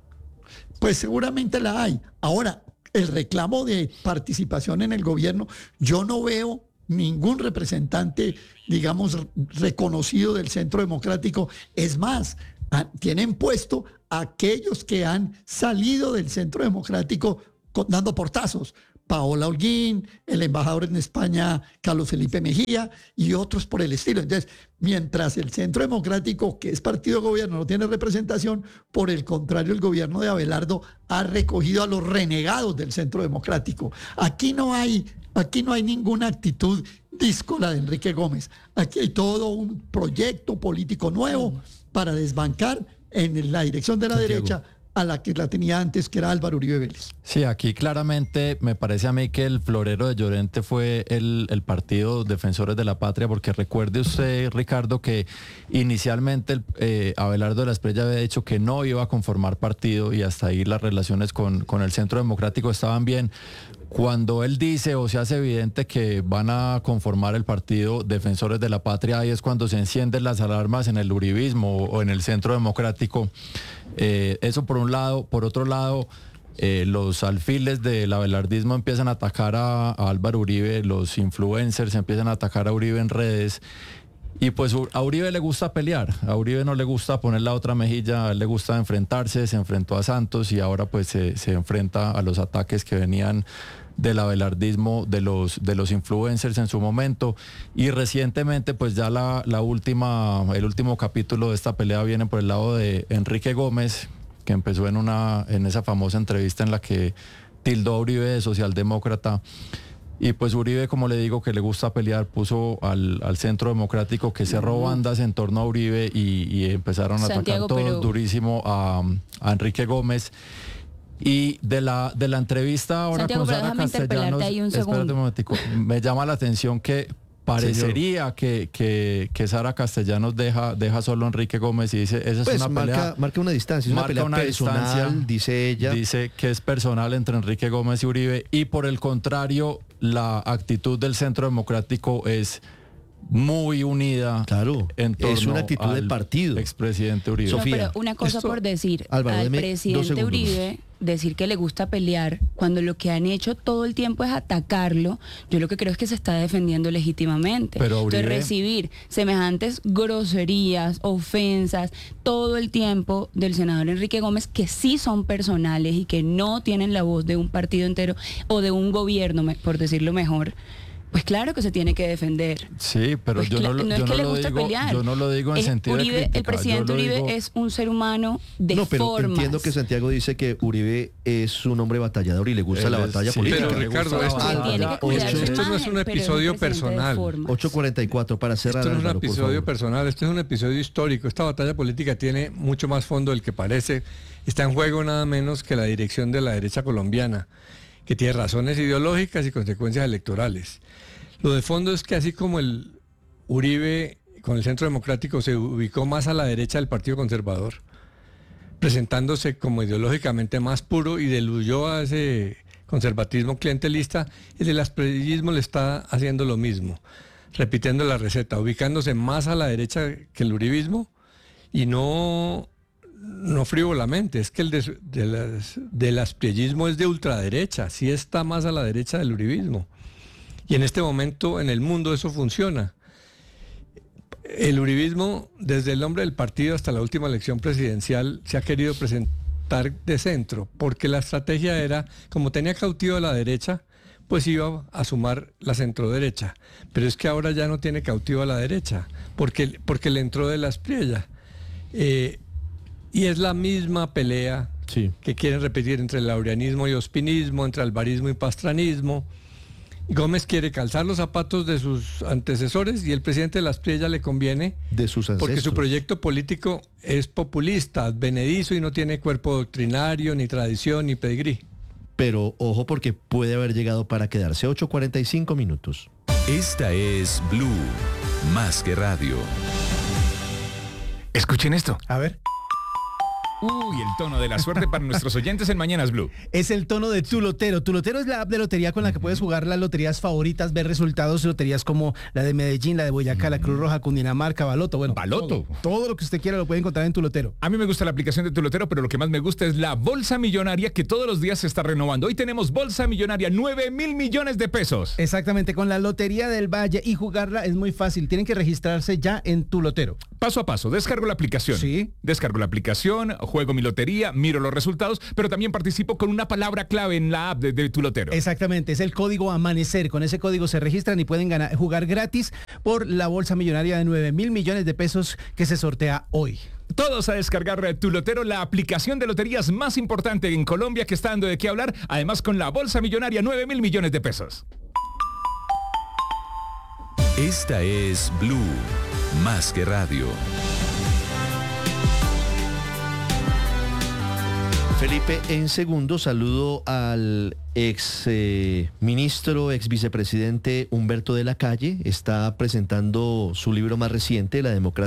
Pues seguramente la hay. Ahora, el reclamo de participación en el gobierno, yo no veo ningún representante, digamos, reconocido del Centro Democrático. Es más, a, tienen puesto a aquellos que han salido del Centro Democrático con, dando portazos. Paola Holguín, el embajador en España, Carlos Felipe Mejía, y otros por el estilo. Entonces, mientras el Centro Democrático, que es partido de gobierno, no tiene representación, por el contrario, el gobierno de Abelardo ha recogido a los renegados del Centro Democrático. Aquí no hay, aquí no hay ninguna actitud díscola de Enrique Gómez. Aquí hay todo un proyecto político nuevo para desbancar en la dirección de la Santiago. derecha a la que la tenía antes, que era Álvaro Uribe Vélez. Sí, aquí claramente me parece a mí que el florero de Llorente fue el, el partido Defensores de la Patria, porque recuerde usted, Ricardo, que inicialmente el, eh, Abelardo de la Espriella había dicho que no iba a conformar partido y hasta ahí las relaciones con, con el Centro Democrático estaban bien. Cuando él dice o se hace evidente que van a conformar el partido Defensores de la Patria, ahí es cuando se encienden las alarmas en el uribismo o en el Centro Democrático. Eh, eso por un lado. Por otro lado, eh, los alfiles del abelardismo empiezan a atacar a, a Álvaro Uribe, los influencers empiezan a atacar a Uribe en redes. Y pues a Uribe le gusta pelear, a Uribe no le gusta poner la otra mejilla, a él le gusta enfrentarse, se enfrentó a Santos y ahora pues se, se enfrenta a los ataques que venían del abelardismo, de los, de los influencers en su momento. Y recientemente pues ya la, la última, el último capítulo de esta pelea viene por el lado de Enrique Gómez, que empezó en, una, en esa famosa entrevista en la que tildó a Uribe de socialdemócrata. Y pues Uribe, como le digo, que le gusta pelear, puso al, al Centro Democrático que cerró bandas en torno a Uribe y, y empezaron a Santiago, atacar todos pero... durísimo a, a Enrique Gómez. Y de la, de la entrevista ahora Santiago, con pero Sara déjame Castellanos, interpelarte ahí un espérate segundo. un momentico, me llama la atención que parecería que, que, que Sara Castellanos deja, deja solo a Enrique Gómez y dice, esa es Pues una marca, pelea... marca una distancia, es una marca pelea una personal, distancia, dice ella. Dice que es personal entre Enrique Gómez y Uribe, y por el contrario, la actitud del Centro Democrático es muy unida. Claro, en torno es una actitud al de partido. expresidente Uribe. No, pero una cosa esto- por decir, Álvaro, al deme dos presidente segundos. Uribe decir que le gusta pelear cuando lo que han hecho todo el tiempo es atacarlo, yo lo que creo es que se está defendiendo legítimamente. Pero Uribe- Entonces recibir semejantes groserías, ofensas, todo el tiempo del senador Enrique Gómez, que sí son personales y que no tienen la voz de un partido entero o de un gobierno, me- por decirlo mejor, pues claro que se tiene que defender. Sí, pero Pues yo no, cla- lo- no es yo que no le lo gusta digo, pelear. yo no lo digo en El sentido Uribe, de crítica. el presidente yo lo Uribe digo- es un ser humano de No, pero formas. entiendo que Santiago dice que Uribe es un hombre batallador y le gusta Él la es- batalla sí, política. pero, Le gusta Ricardo, la esto- batalla. Tiene que cuidar Ocho- su Esto no es un episodio personal. ocho cuarenta y cuatro para cerrar. Esto no es un Álvaro, por episodio favor. personal, esto es un episodio histórico. Esta batalla política tiene mucho más fondo del que parece. Está en juego nada menos que la dirección de la derecha colombiana, que tiene razones ideológicas y consecuencias electorales. Lo de fondo es que así como el Uribe con el Centro Democrático se ubicó más a la derecha del Partido Conservador, presentándose como ideológicamente más puro y diluyó a ese conservatismo clientelista, el del asprilismo le está haciendo lo mismo, repitiendo la receta, ubicándose más a la derecha que el uribismo y no, no frívolamente, es que el de, de las- del asprilismo es de ultraderecha, sí está más a la derecha del uribismo. Y en este momento en el mundo eso funciona. El uribismo, desde el nombre del partido hasta la última elección presidencial, se ha querido presentar de centro, porque la estrategia era, como tenía cautivo a la derecha, pues iba a sumar la centroderecha. Pero es que ahora ya no tiene cautivo a la derecha, porque, porque le entró de la Espriella. Eh, y es la misma pelea que quieren repetir entre el laureanismo y ospinismo, entre alvarismo y pastranismo. Gómez quiere calzar los zapatos de sus antecesores y el presidente de las Priella le conviene de sus ancestros. Porque su proyecto político es populista, advenedizo y no tiene cuerpo doctrinario, ni tradición, ni pedigrí. Pero ojo porque puede haber llegado para quedarse. Ocho cuarenta y cinco minutos. Esta es Blue, más que radio. Escuchen esto. A ver. Uy, el tono de la suerte para nuestros oyentes en Mañanas Blue. Es el tono de Tu Lotero. Tu Lotero es la app de lotería con la que puedes jugar las loterías favoritas, ver resultados de loterías como la de Medellín, la de Boyacá, la Cruz Roja, Cundinamarca, Baloto. Bueno, Baloto. Todo, todo lo que usted quiera lo puede encontrar en Tu Lotero. A mí me gusta la aplicación de Tu Lotero, pero lo que más me gusta es la bolsa millonaria que todos los días se está renovando. Hoy tenemos bolsa millonaria, nueve mil millones de pesos. Exactamente, con la Lotería del Valle, y jugarla es muy fácil. Tienen que registrarse ya en Tu Lotero. Paso a paso, descargo la aplicación. Sí. Descargo la aplicación, juego mi lotería, miro los resultados, pero también participo con una palabra clave en la app de, de Tu Lotero. Exactamente, es el código Amanecer. Con ese código se registran y pueden ganar, jugar gratis por la bolsa millonaria de nueve mil millones de pesos que se sortea hoy. Todos a descargar Tu Lotero, la aplicación de loterías más importante en Colombia que está dando de qué hablar, además con la bolsa millonaria, nueve mil millones de pesos. Esta es Blue, más que radio. Felipe, en segundo saludo al ex eh, ministro, ex vicepresidente Humberto de la Calle. Está presentando su libro más reciente, La democracia